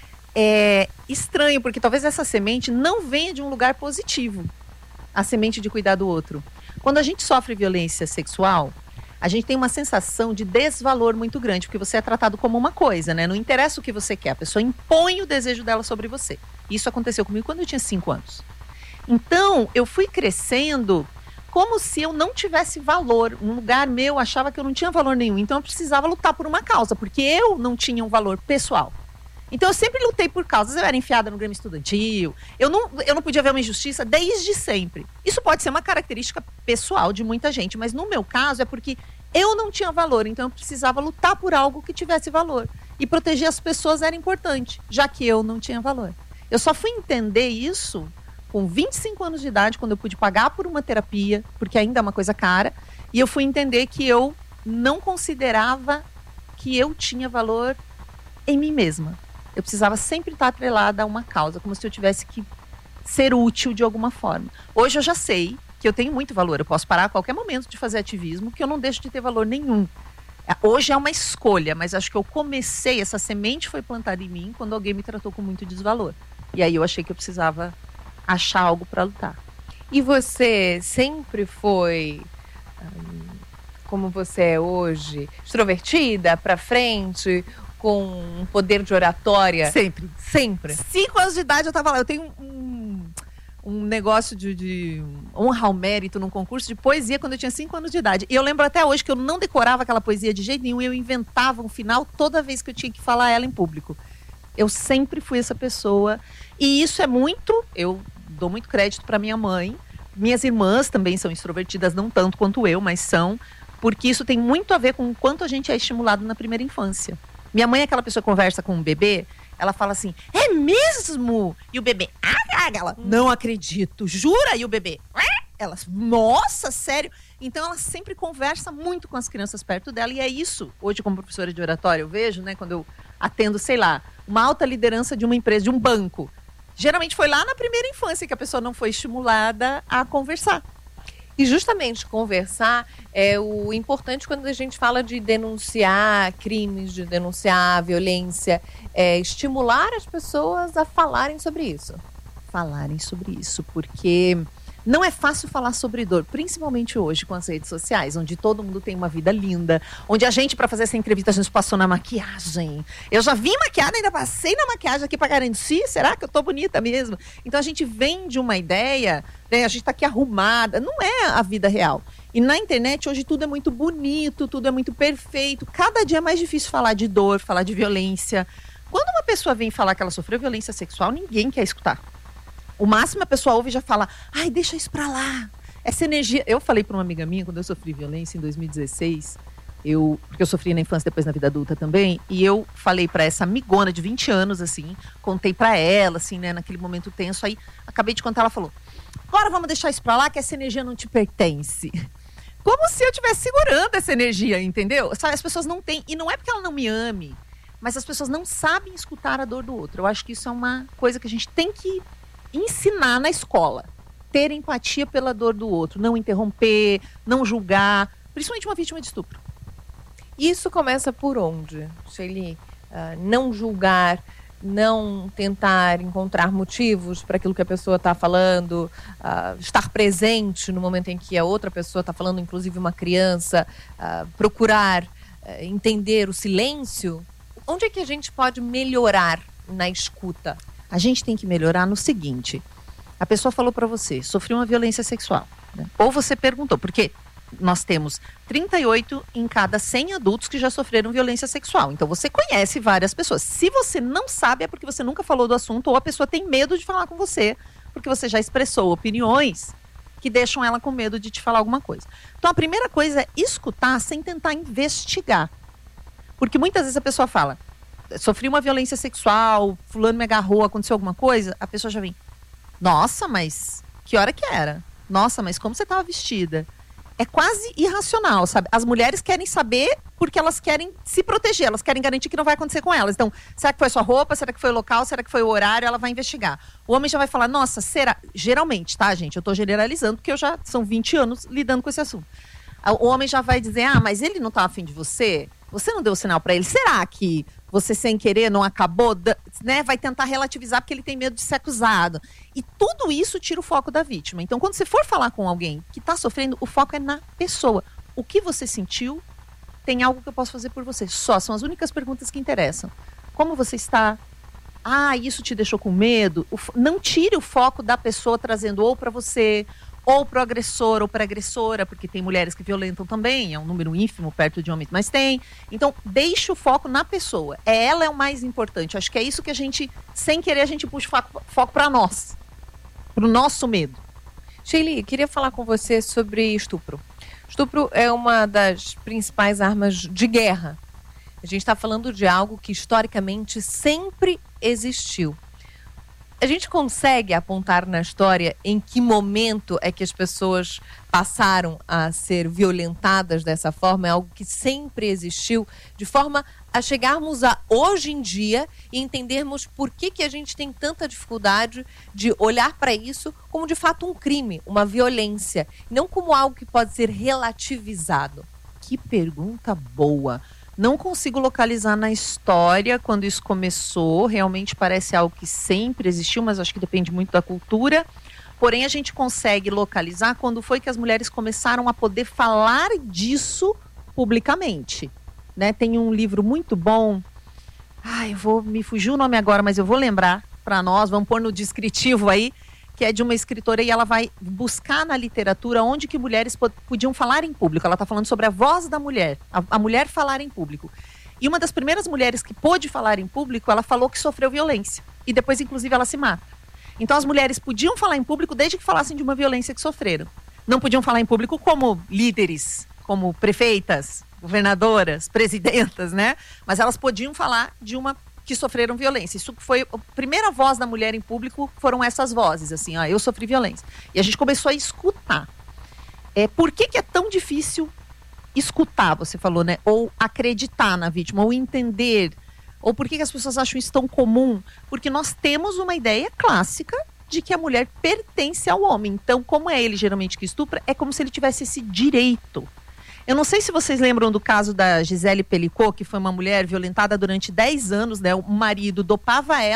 É estranho, porque talvez essa semente não venha de um lugar positivo, a semente de cuidar do outro. Quando a gente sofre violência sexual, a gente tem uma sensação de desvalor muito grande, porque você é tratado como uma coisa, né? Não interessa o que você quer, a pessoa impõe o desejo dela sobre você. Isso aconteceu comigo quando eu tinha cinco anos. Então, eu fui crescendo como se eu não tivesse valor. Um lugar meu achava que eu não tinha valor nenhum, então eu precisava lutar por uma causa, porque eu não tinha um valor pessoal. Então eu sempre lutei por causas, eu era enfiada no Grêmio Estudantil, eu não, eu não podia ver uma injustiça desde sempre. Isso pode ser uma característica pessoal de muita gente, mas no meu caso é porque eu não tinha valor, então eu precisava lutar por algo que tivesse valor. E proteger as pessoas era importante, já que eu não tinha valor. Eu só fui entender isso com vinte e cinco anos de idade, quando eu pude pagar por uma terapia, porque ainda é uma coisa cara, e eu fui entender que eu não considerava que eu tinha valor em mim mesma. Eu precisava sempre estar atrelada a uma causa, como se eu tivesse que ser útil de alguma forma. Hoje eu já sei que eu tenho muito valor, eu posso parar a qualquer momento de fazer ativismo, que eu não deixo de ter valor nenhum. Hoje é uma escolha, mas acho que eu comecei, essa semente foi plantada em mim quando alguém me tratou com muito desvalor. E aí eu achei que eu precisava achar algo para lutar. E você sempre foi, hum, como você é hoje, extrovertida, para frente, com um poder de oratória? Sempre. Sempre. Cinco anos de idade eu tava lá. Eu tenho um, um negócio de, de honra ao mérito num concurso de poesia quando eu tinha cinco anos de idade. E eu lembro até hoje que eu não decorava aquela poesia de jeito nenhum. Eu inventava um final toda vez que eu tinha que falar ela em público. Eu sempre fui essa pessoa. E isso é muito... Eu dou muito crédito para minha mãe. Minhas irmãs também são extrovertidas, não tanto quanto eu, mas são. Porque isso tem muito a ver com o quanto a gente é estimulado na primeira infância. Minha mãe é aquela pessoa que conversa com um bebê, ela fala assim, é mesmo? E o bebê, ah, ela, não acredito, jura? E o bebê, ah! Ela, nossa, sério? Então ela sempre conversa muito com as crianças perto dela, e é isso, hoje como professora de oratória, eu vejo, né, quando eu atendo, sei lá, uma alta liderança de uma empresa, de um banco. Geralmente foi lá na primeira infância que a pessoa não foi estimulada a conversar. E justamente conversar é o importante quando a gente fala de denunciar crimes, de denunciar violência, é estimular as pessoas a falarem sobre isso. Falarem sobre isso, porque Não é fácil falar sobre dor, principalmente hoje com as redes sociais, onde todo mundo tem uma vida linda, onde a gente, para fazer essa entrevista, a gente passou na maquiagem. Eu já vim maquiada, ainda passei na maquiagem aqui para garantir, será que eu tô bonita mesmo? Então a gente vende uma ideia, né, a gente tá aqui arrumada, não é a vida real. E na internet hoje tudo é muito bonito, tudo é muito perfeito, cada dia é mais difícil falar de dor, falar de violência. Quando uma pessoa vem falar que ela sofreu violência sexual, ninguém quer escutar. O máximo a pessoa ouve e já fala, ai, deixa isso pra lá. Essa energia... Eu falei pra uma amiga minha, quando eu sofri violência em dois mil e dezesseis, eu, porque eu sofri na infância, depois na vida adulta também, e eu falei pra essa amigona de vinte anos, assim, contei pra ela, assim, né, naquele momento tenso, aí acabei de contar, ela falou, agora vamos deixar isso pra lá, que essa energia não te pertence. Como se eu estivesse segurando essa energia, entendeu? As pessoas não têm, e não é porque ela não me ame, mas as pessoas não sabem escutar a dor do outro. Eu acho que isso é uma coisa que a gente tem que ensinar na escola. Ter empatia pela dor do outro, não interromper, não julgar, principalmente uma vítima de estupro. Isso começa por onde, Sheili? Uh, não julgar, não tentar encontrar motivos para aquilo que a pessoa está falando, uh, estar presente no momento em que a outra pessoa está falando, inclusive uma criança, uh, procurar uh, entender o silêncio. Onde é que a gente pode melhorar na escuta? A gente tem que melhorar no seguinte, a pessoa falou para você, sofreu uma violência sexual, né? Ou você perguntou, porque nós temos trinta e oito em cada cem adultos que já sofreram violência sexual. Então você conhece várias pessoas. Se você não sabe, é porque você nunca falou do assunto ou a pessoa tem medo de falar com você, porque você já expressou opiniões que deixam ela com medo de te falar alguma coisa. Então a primeira coisa é escutar sem tentar investigar. Porque muitas vezes a pessoa fala, sofri uma violência sexual, fulano me agarrou, aconteceu alguma coisa, a pessoa já vem, nossa, mas que hora que era? Nossa, mas como você estava vestida? É quase irracional, sabe? As mulheres querem saber porque elas querem se proteger, elas querem garantir que não vai acontecer com elas. Então, será que foi sua roupa? Será que foi o local? Será que foi o horário? Ela vai investigar. O homem já vai falar, nossa, será? Geralmente, tá, gente? Eu tô generalizando porque eu já são vinte anos lidando com esse assunto. O homem já vai dizer, ah, mas ele não tá afim de você? Você não deu sinal pra ele? Será que você sem querer não acabou, né? Vai tentar relativizar porque ele tem medo de ser acusado. E tudo isso tira o foco da vítima. Então, quando você for falar com alguém que está sofrendo, o foco é na pessoa. O que você sentiu? Tem algo que eu posso fazer por você? Só, são as únicas perguntas que interessam. Como você está? Ah, isso te deixou com medo? Não tire o foco da pessoa trazendo ou para você, ou para o agressor, ou para a agressora, porque tem mulheres que violentam também, é um número ínfimo perto de homens, mas tem. Então, deixe o foco na pessoa. É, ela é o mais importante. Acho que é isso que a gente, sem querer, a gente puxa o foco, foco para nós, para o nosso medo. Sheili, queria falar com você sobre estupro. Estupro é uma das principais armas de guerra. A gente está falando de algo que historicamente sempre existiu. A gente consegue apontar na história em que momento é que as pessoas passaram a ser violentadas dessa forma? É algo que sempre existiu, de forma a chegarmos a hoje em dia e entendermos por que, que a gente tem tanta dificuldade de olhar para isso como de fato um crime, uma violência, não como algo que pode ser relativizado. Que pergunta boa! Não consigo localizar na história quando isso começou, realmente parece algo que sempre existiu, mas acho que depende muito da cultura. Porém, a gente consegue localizar quando foi que as mulheres começaram a poder falar disso publicamente. Né? Tem um livro muito bom, ai, eu vou me fugir o nome agora, mas eu vou lembrar para nós, vamos pôr no descritivo aí, que é de uma escritora e ela vai buscar na literatura onde que mulheres podiam falar em público. Ela está falando sobre a voz da mulher, a, a mulher falar em público. E uma das primeiras mulheres que pôde falar em público, ela falou que sofreu violência. E depois, inclusive, ela se mata. Então, as mulheres podiam falar em público desde que falassem de uma violência que sofreram. Não podiam falar em público como líderes, como prefeitas, governadoras, presidentas, né? Mas elas podiam falar de uma que sofreram violência. Isso foi a primeira voz da mulher em público, foram essas vozes, assim, ó, eu sofri violência. E a gente começou a escutar. É, por que que é tão difícil escutar, você falou, né? Ou acreditar na vítima, ou entender. Ou por que que as pessoas acham isso tão comum? Porque nós temos uma ideia clássica de que a mulher pertence ao homem. Então, como é ele geralmente que estupra, é como se ele tivesse esse direito. Eu não sei se vocês lembram do caso da Gisele Pelicot, que foi uma mulher violentada durante dez anos, né? O marido dopava ela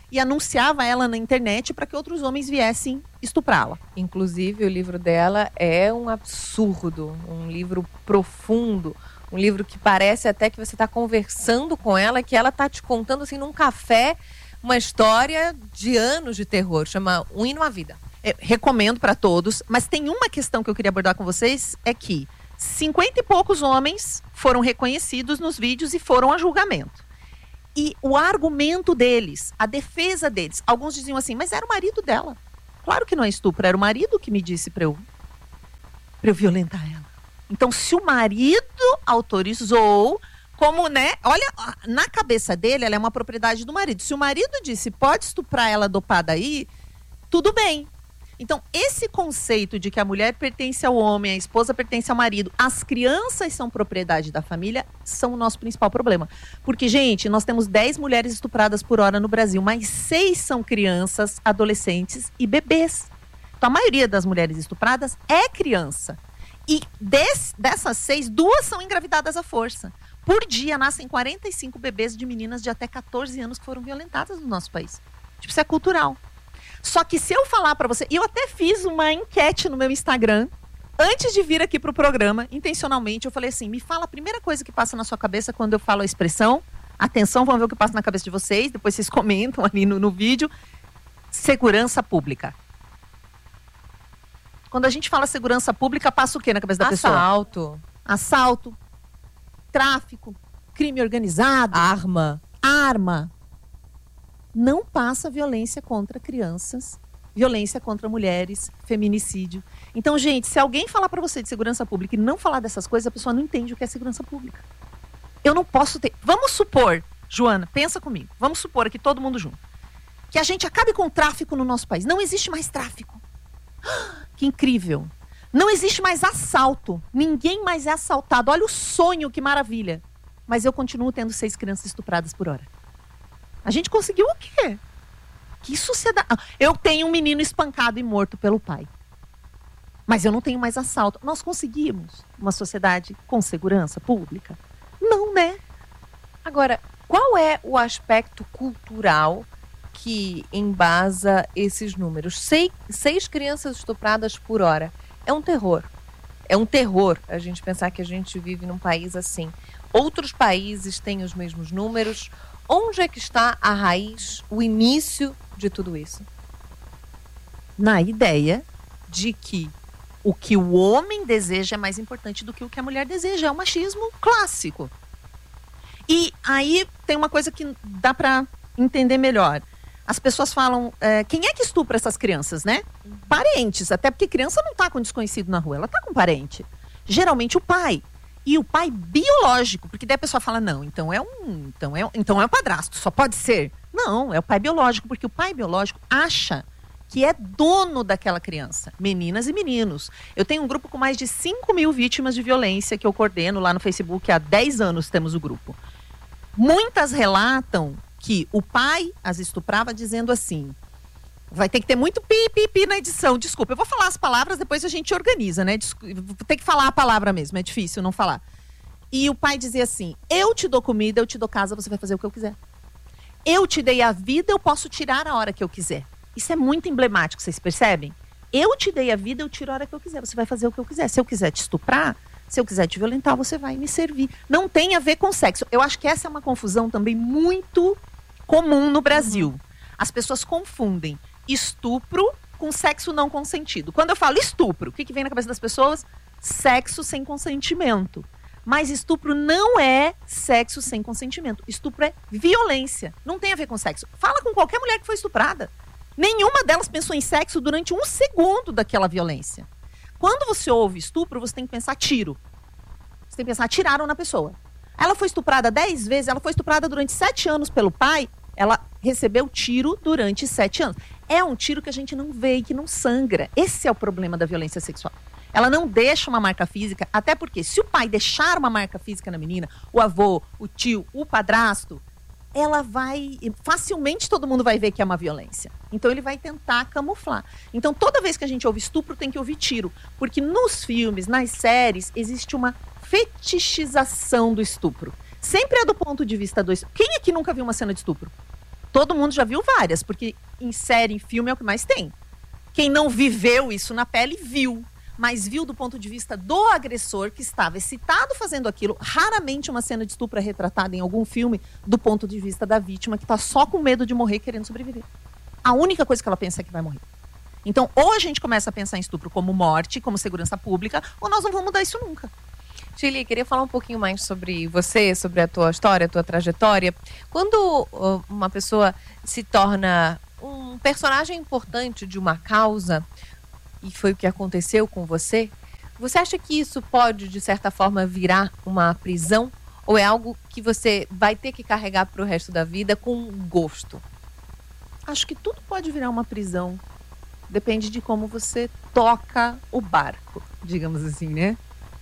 e anunciava ela na internet para que outros homens viessem estuprá-la. Inclusive, o livro dela é um absurdo, um livro profundo, um livro que parece até que você está conversando com ela, que ela está te contando assim num café uma história de anos de terror, chama Um Hino à Vida. Eu recomendo para todos, mas tem uma questão que eu queria abordar com vocês, é que cinquenta e poucos homens foram reconhecidos nos vídeos e foram a julgamento. E o argumento deles, a defesa deles, alguns diziam assim, mas era o marido dela. Claro que não é estupro, era o marido que me disse para eu, para eu violentar ela. Então, se o marido autorizou, como, né, olha, na cabeça dele, ela é uma propriedade do marido. Se o marido disse, pode estuprar ela dopada aí, tudo bem. Então, esse conceito de que a mulher pertence ao homem, a esposa pertence ao marido, as crianças são propriedade da família, são o nosso principal problema. Porque, gente, nós temos dez mulheres estupradas por hora no Brasil, mas seis são crianças, adolescentes e bebês. Então, a maioria das mulheres estupradas é criança. E des, dessas seis, duas são engravidadas à força. Por dia, nascem quarenta e cinco bebês de meninas de até catorze anos que foram violentadas no nosso país. Tipo, isso é cultural. Só que se eu falar pra você, e eu até fiz uma enquete no meu Instagram, antes de vir aqui pro programa, intencionalmente, eu falei assim, me fala a primeira coisa que passa na sua cabeça quando eu falo a expressão, atenção, vamos ver o que passa na cabeça de vocês, depois vocês comentam ali no, no vídeo, segurança pública. Quando a gente fala segurança pública, passa o que na cabeça da pessoa? Assalto. Assalto, tráfico, crime organizado, Arma. arma. Não passa violência contra crianças, violência contra mulheres, feminicídio. Então, gente, se alguém falar pra você de segurança pública e não falar dessas coisas, a pessoa não entende o que é segurança pública. Eu não posso ter... Vamos supor, Joana, pensa comigo. Vamos supor aqui, todo mundo junto. Que a gente acabe com o tráfico no nosso país. Não existe mais tráfico. Que incrível. Não existe mais assalto. Ninguém mais é assaltado. Olha o sonho, que maravilha. Mas eu continuo tendo seis crianças estupradas por hora. A gente conseguiu o quê? Que sociedade... Eu tenho um menino espancado e morto pelo pai. Mas eu não tenho mais assalto. Nós conseguimos uma sociedade com segurança pública? Não, né? Agora, qual é o aspecto cultural que embasa esses números? Sei, seis crianças estupradas por hora. É um terror. É um terror a gente pensar que a gente vive num país assim. Outros países têm os mesmos números. Onde é que está a raiz, o início de tudo isso? Na ideia de que o que o homem deseja é mais importante do que o que a mulher deseja. É o machismo clássico. E aí tem uma coisa que dá para entender melhor. As pessoas falam, é, quem é que estupra essas crianças, né? Parentes, até porque criança não tá com desconhecido na rua, ela tá com parente. Geralmente o pai. E o pai biológico, porque daí a pessoa fala, não, então é um, então é, então é um padrasto, só pode ser. Não, é o pai biológico, porque o pai biológico acha que é dono daquela criança. Meninas e meninos. Eu tenho um grupo com mais de cinco mil vítimas de violência que eu coordeno lá no Facebook, há dez anos temos o grupo. Muitas relatam que o pai as estuprava dizendo assim, vai ter que ter muito pi, pi, pi na edição. Desculpa, eu vou falar as palavras, depois a gente organiza, né? Vou ter que falar a palavra mesmo, é difícil não falar. E o pai dizia assim, eu te dou comida, eu te dou casa, você vai fazer o que eu quiser. Eu te dei a vida, eu posso tirar a hora que eu quiser. Isso é muito emblemático, vocês percebem? Eu te dei a vida, eu tiro a hora que eu quiser, você vai fazer o que eu quiser. Se eu quiser te estuprar, se eu quiser te violentar, você vai me servir. Não tem a ver com sexo. Eu acho que essa é uma confusão também muito comum no Brasil. Uhum. As pessoas confundem estupro com sexo não consentido. Quando eu falo estupro, o que, que vem na cabeça das pessoas? Sexo sem consentimento. Mas estupro não é sexo sem consentimento. Estupro é violência. Não tem a ver com sexo. Fala com qualquer mulher que foi estuprada. Nenhuma delas pensou em sexo durante um segundo daquela violência. Quando você ouve estupro, você tem que pensar tiro. Você tem que pensar, tiraram na pessoa. Ela foi estuprada dez vezes, ela foi estuprada durante sete anos pelo pai, ela recebeu tiro durante sete anos. É um tiro que a gente não vê e que não sangra. Esse é o problema da violência sexual. Ela não deixa uma marca física, até porque se o pai deixar uma marca física na menina, o avô, o tio, o padrasto, ela vai, facilmente todo mundo vai ver que é uma violência. Então ele vai tentar camuflar. Então toda vez que a gente ouve estupro, tem que ouvir tiro. Porque nos filmes, nas séries, existe uma fetichização do estupro. Sempre é do ponto de vista do estupro. Quem aqui nunca viu uma cena de estupro? Todo mundo já viu várias, porque em série, em filme é o que mais tem. Quem não viveu isso na pele, viu. Mas viu do ponto de vista do agressor que estava excitado fazendo aquilo. Raramente uma cena de estupro é retratada em algum filme do ponto de vista da vítima que está só com medo de morrer querendo sobreviver. A única coisa que ela pensa é que vai morrer. Então, ou a gente começa a pensar em estupro como morte, como segurança pública, ou nós não vamos mudar isso nunca. Shirley, queria falar um pouquinho mais sobre você, sobre a tua história, a tua trajetória. Quando uh, uma pessoa se torna um personagem importante de uma causa, e foi o que aconteceu com você, você acha que isso pode, de certa forma, virar uma prisão? Ou é algo que você vai ter que carregar para o resto da vida com gosto? Acho que tudo pode virar uma prisão. Depende de como você toca o barco, digamos assim, né?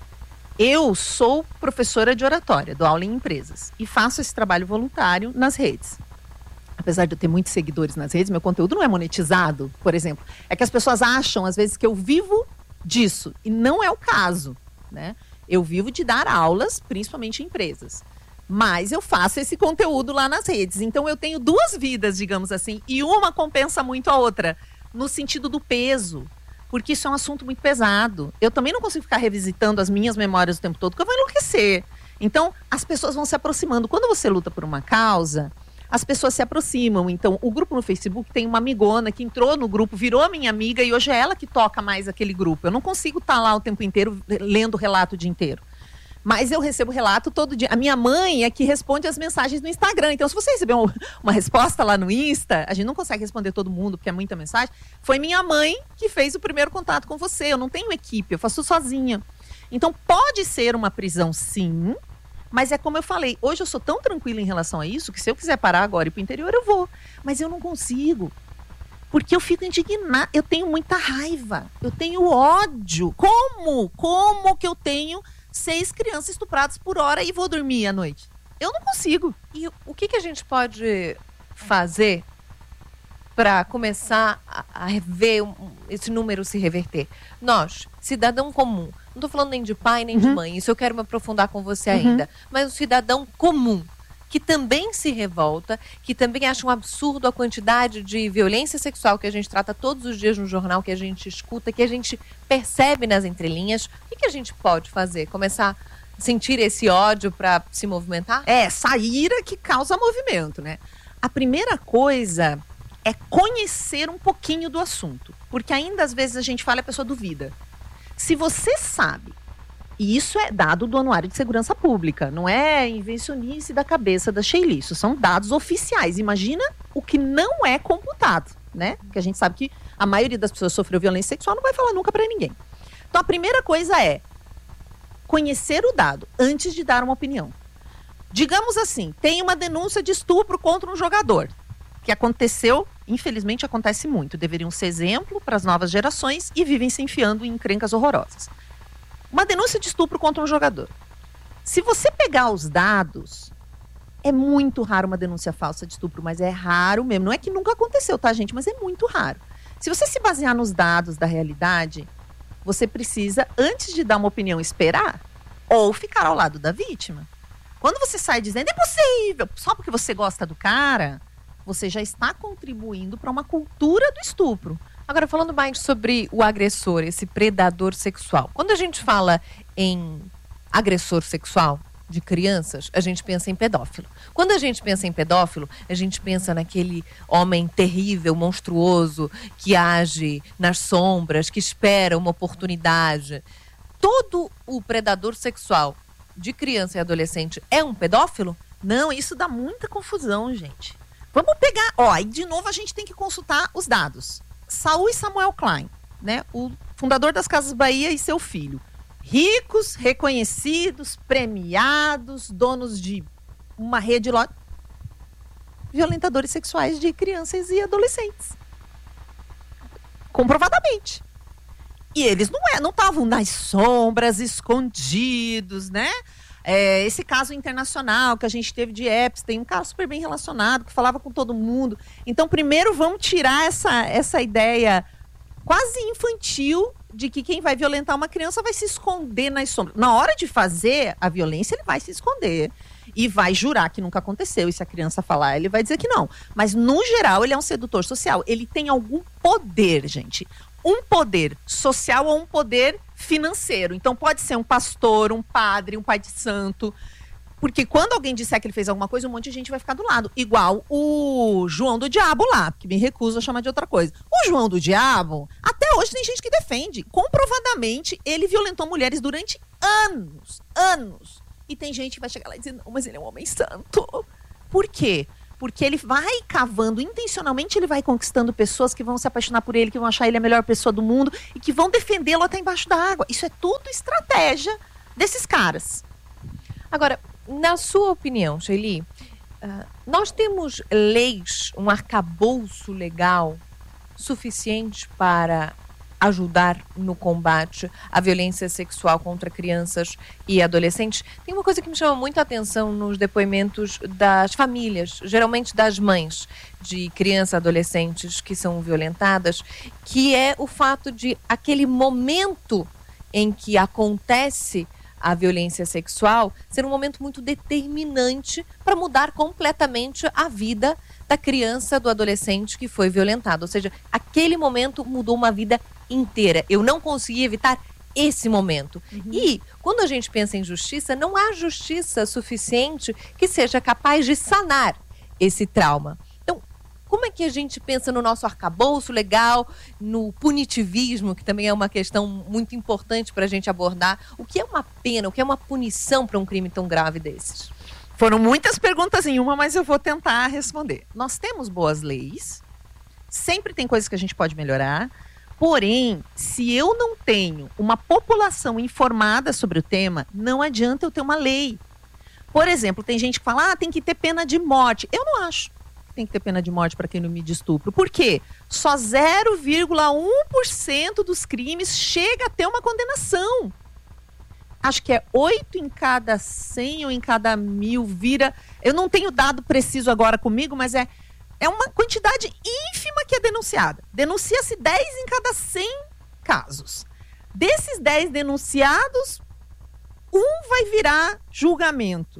Eu sou professora de oratória, dou aula em empresas e faço esse trabalho voluntário nas redes. Apesar de eu ter muitos seguidores nas redes, meu conteúdo não é monetizado, por exemplo. É que as pessoas acham, às vezes, que eu vivo disso. E não é o caso, né? Eu vivo de dar aulas, principalmente em empresas. Mas eu faço esse conteúdo lá nas redes. Então, eu tenho duas vidas, digamos assim. E uma compensa muito a outra, no sentido do peso. Porque isso é um assunto muito pesado. Eu também não consigo ficar revisitando as minhas memórias o tempo todo, porque eu vou enlouquecer. Então, as pessoas vão se aproximando. Quando você luta por uma causa, as pessoas se aproximam. Então, o grupo no Facebook tem uma amigona que entrou no grupo, virou a minha amiga e hoje é ela que toca mais aquele grupo. Eu não consigo estar lá o tempo inteiro, lendo o relato o dia inteiro. Mas eu recebo relato todo dia. A minha mãe é que responde as mensagens no Instagram. Então, se você receber um, uma resposta lá no Insta, a gente não consegue responder todo mundo, porque é muita mensagem. Foi minha mãe que fez o primeiro contato com você. Eu não tenho equipe, eu faço sozinha. Então, pode ser uma prisão, sim. Mas é como eu falei, hoje eu sou tão tranquila em relação a isso, que se eu quiser parar agora e ir pro interior, eu vou. Mas eu não consigo. Porque eu fico indignada. Eu tenho muita raiva. Eu tenho ódio. Como? Como que eu tenho seis crianças estupradas por hora e vou dormir à noite? Eu não consigo. E o que, que a gente pode fazer para começar a, a ver um, esse número se reverter? Nós, cidadão comum, não estou falando nem de pai nem de mãe, isso eu quero me aprofundar com você Uhum. ainda, mas o cidadão comum, que também se revolta, que também acha um absurdo a quantidade de violência sexual que a gente trata todos os dias no jornal, que a gente escuta, que a gente percebe nas entrelinhas. O que, que a gente pode fazer? Começar a sentir esse ódio para se movimentar? É, essa ira que causa movimento, né? A primeira coisa é conhecer um pouquinho do assunto. Porque ainda às vezes a gente fala e a pessoa duvida. Se você sabe, e isso é dado do Anuário de Segurança Pública, não é invencionice da cabeça da Shirley, isso são dados oficiais. Imagina o que não é computado, né? Porque a gente sabe que a maioria das pessoas que sofreu violência sexual não vai falar nunca pra ninguém. Então a primeira coisa é conhecer o dado antes de dar uma opinião. Digamos assim, tem uma denúncia de estupro contra um jogador, que aconteceu, infelizmente acontece muito, deveriam ser exemplo para as novas gerações e vivem se enfiando em encrencas horrorosas. Uma denúncia de estupro contra um jogador. Se você pegar os dados, é muito raro uma denúncia falsa de estupro, mas é raro mesmo. Não é que nunca aconteceu, tá, gente? Mas é muito raro. Se você se basear nos dados da realidade, você precisa, antes de dar uma opinião, esperar ou ficar ao lado da vítima. Quando você sai dizendo, é possível, só porque você gosta do cara, você já está contribuindo para uma cultura do estupro. Agora, falando mais sobre o agressor, esse predador sexual. Quando a gente fala em agressor sexual de crianças, a gente pensa em pedófilo. Quando a gente pensa em pedófilo, a gente pensa naquele homem terrível, monstruoso, que age nas sombras, que espera uma oportunidade. Todo o predador sexual de criança e adolescente é um pedófilo? Não, isso dá muita confusão, gente. Vamos pegar, ó, e de novo a gente tem que consultar os dados. Saul e Samuel Klein, né, o fundador das Casas Bahia e seu filho. Ricos, reconhecidos, premiados, donos de uma rede lá, violentadores sexuais de crianças e adolescentes. Comprovadamente. E eles não é, não estavam nas sombras, escondidos, né? É, esse caso internacional que a gente teve de Epstein, um caso super bem relacionado, que falava com todo mundo. Então, primeiro vamos tirar essa, essa ideia quase infantil de que quem vai violentar uma criança vai se esconder nas sombras. Na hora de fazer a violência, ele vai se esconder. e vai jurar que nunca aconteceu. E se a criança falar, ele vai dizer que não. Mas, no geral, ele é um sedutor social. Ele tem algum poder, gente. Um poder social ou um poder financeiro. Então, pode ser um pastor, um padre, um pai de santo. Porque quando alguém disser que ele fez alguma coisa, um monte de gente vai ficar do lado. Igual o João do Diabo lá, que me recuso a chamar de outra coisa. O João do Diabo, até hoje tem gente que defende. Comprovadamente, ele violentou mulheres durante anos. Anos. E tem gente que vai chegar lá e dizer, não, mas ele é um homem santo. Por quê? Porque ele vai cavando, intencionalmente ele vai conquistando pessoas que vão se apaixonar por ele, que vão achar ele a melhor pessoa do mundo e que vão defendê-lo até embaixo da água. Isso é tudo estratégia desses caras. Agora, na sua opinião, Sheili, uh, nós temos leis, um arcabouço legal suficiente para ajudar no combate à violência sexual contra crianças e adolescentes? Tem uma coisa que me chama muito a atenção nos depoimentos das famílias, geralmente das mães de crianças e adolescentes que são violentadas, que é o fato de aquele momento em que acontece a violência sexual ser um momento muito determinante para mudar completamente a vida da criança, do adolescente que foi violentado. Ou seja, aquele momento mudou uma vida inteira. Eu não consegui evitar esse momento. Uhum. E quando a gente pensa em justiça, não há justiça suficiente que seja capaz de sanar esse trauma. Então, como é que a gente pensa no nosso arcabouço legal, no punitivismo, que também é uma questão muito importante para a gente abordar? O que é uma pena, o que é uma punição para um crime tão grave desses? Foram muitas perguntas em uma, mas eu vou tentar responder. Nós temos boas leis, sempre tem coisas que a gente pode melhorar, porém, se eu não tenho uma população informada sobre o tema, não adianta eu ter uma lei. Por exemplo, tem gente que fala, ah, tem que ter pena de morte. Eu não acho que tem que ter pena de morte para quem não me estupro. Por quê? Só zero vírgula um por cento dos crimes chega a ter uma condenação. Acho que é oito em cada cem ou em cada mil vira. Eu não tenho dado preciso agora comigo, mas é, é uma quantidade ínfima que é denunciada. Denuncia-se dez em cada cem casos. Desses dez denunciados, um vai virar julgamento.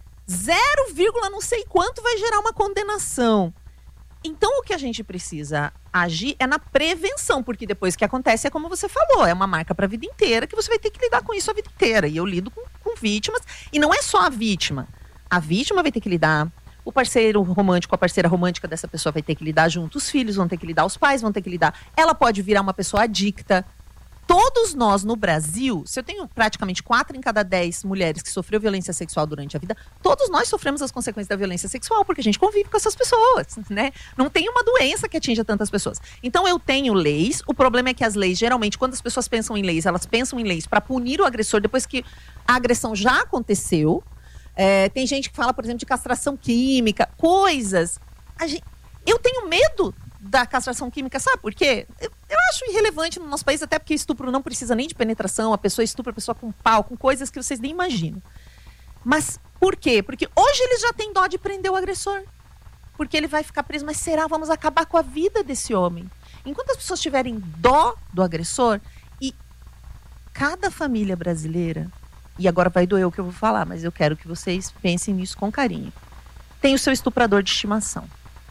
Zero vírgula não sei quanto vai gerar uma condenação. Então, o que a gente precisa agir é na prevenção, porque depois que acontece é como você falou, é uma marca para a vida inteira, que você vai ter que lidar com isso a vida inteira. E eu lido com, com vítimas, e não é só a vítima. A vítima vai ter que lidar, o parceiro romântico, a parceira romântica dessa pessoa vai ter que lidar junto, os filhos vão ter que lidar, os pais vão ter que lidar. Ela pode virar uma pessoa adicta. Todos nós no Brasil, se eu tenho praticamente quatro em cada dez mulheres que sofreu violência sexual durante a vida, todos nós sofremos as consequências da violência sexual, porque a gente convive com essas pessoas, né? Não tem uma doença que atinja tantas pessoas. Então eu tenho leis, o problema é que as leis, geralmente, quando as pessoas pensam em leis, elas pensam em leis para punir o agressor depois que a agressão já aconteceu. É, tem gente que fala, por exemplo, de castração química, coisas. A gente, eu tenho medo da castração química, sabe por quê? Eu, eu acho irrelevante no nosso país, até porque estupro não precisa nem de penetração, a pessoa estupra a pessoa com pau, com coisas que vocês nem imaginam. Mas por quê? Porque hoje eles já têm dó de prender o agressor. Porque ele vai ficar preso, mas será? Vamos acabar com a vida desse homem. Enquanto as pessoas tiverem dó do agressor, e cada família brasileira, e agora vai doer o que eu vou falar, mas eu quero que vocês pensem nisso com carinho, tem o seu estuprador de estimação.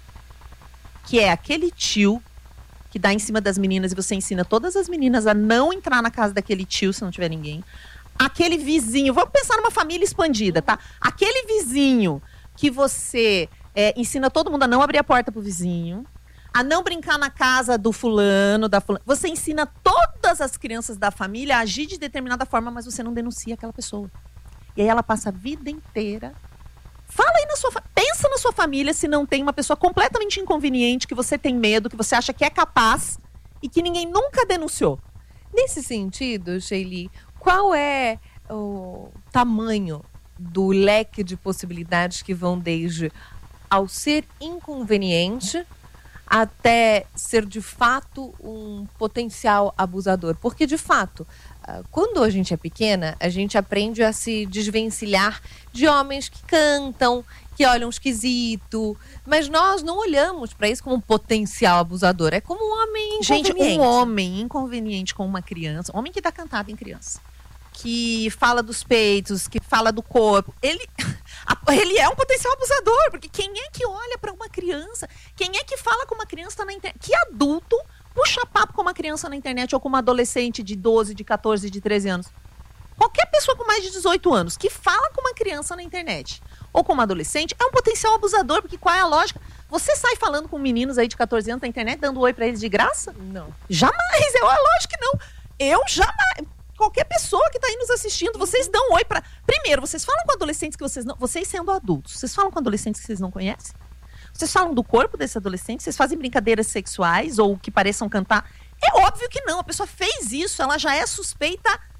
Que é aquele tio que dá em cima das meninas e você ensina todas as meninas a não entrar na casa daquele tio se não tiver ninguém. Aquele vizinho, vamos pensar numa família expandida, tá? Aquele vizinho que você é, ensina todo mundo a não abrir a porta pro vizinho, a não brincar na casa do fulano, da fulana. Você ensina todas as crianças da família a agir de determinada forma, mas você não denuncia aquela pessoa. E aí ela passa a vida inteira. Fala aí na sua fa... Pensa na sua família se não tem uma pessoa completamente inconveniente, que você tem medo, que você acha que é capaz e que ninguém nunca denunciou. Nesse sentido, Sheili, qual é o tamanho do leque de possibilidades que vão desde ao ser inconveniente até ser de fato um potencial abusador? Porque de fato, quando a gente é pequena, a gente aprende a se desvencilhar de homens que cantam, que olham esquisito, mas nós não olhamos para isso como um potencial abusador, é como um homem inconveniente. Gente, um homem inconveniente com uma criança, um homem que dá cantada em criança, que fala dos peitos, que fala do corpo, ele, A- Ele é um potencial abusador, porque quem é que olha para uma criança? Quem é que fala com uma criança na internet? Que adulto puxa papo com uma criança na internet ou com uma adolescente de doze, de catorze, de treze anos? Qualquer pessoa com mais de dezoito anos que fala com uma criança na internet ou com uma adolescente é um potencial abusador, porque qual é a lógica? Você sai falando com meninos aí de catorze anos na internet, dando oi pra eles de graça? Não. Jamais, eu, é lógico que não. Eu jamais. Qualquer pessoa que tá aí nos assistindo, vocês dão oi pra... Primeiro, vocês falam com adolescentes que vocês não... Vocês sendo adultos, vocês falam com adolescentes que vocês não conhecem? Vocês falam do corpo desse adolescente? Vocês fazem brincadeiras sexuais ou que pareçam cantar? É óbvio que não. A pessoa fez isso, ela já é suspeita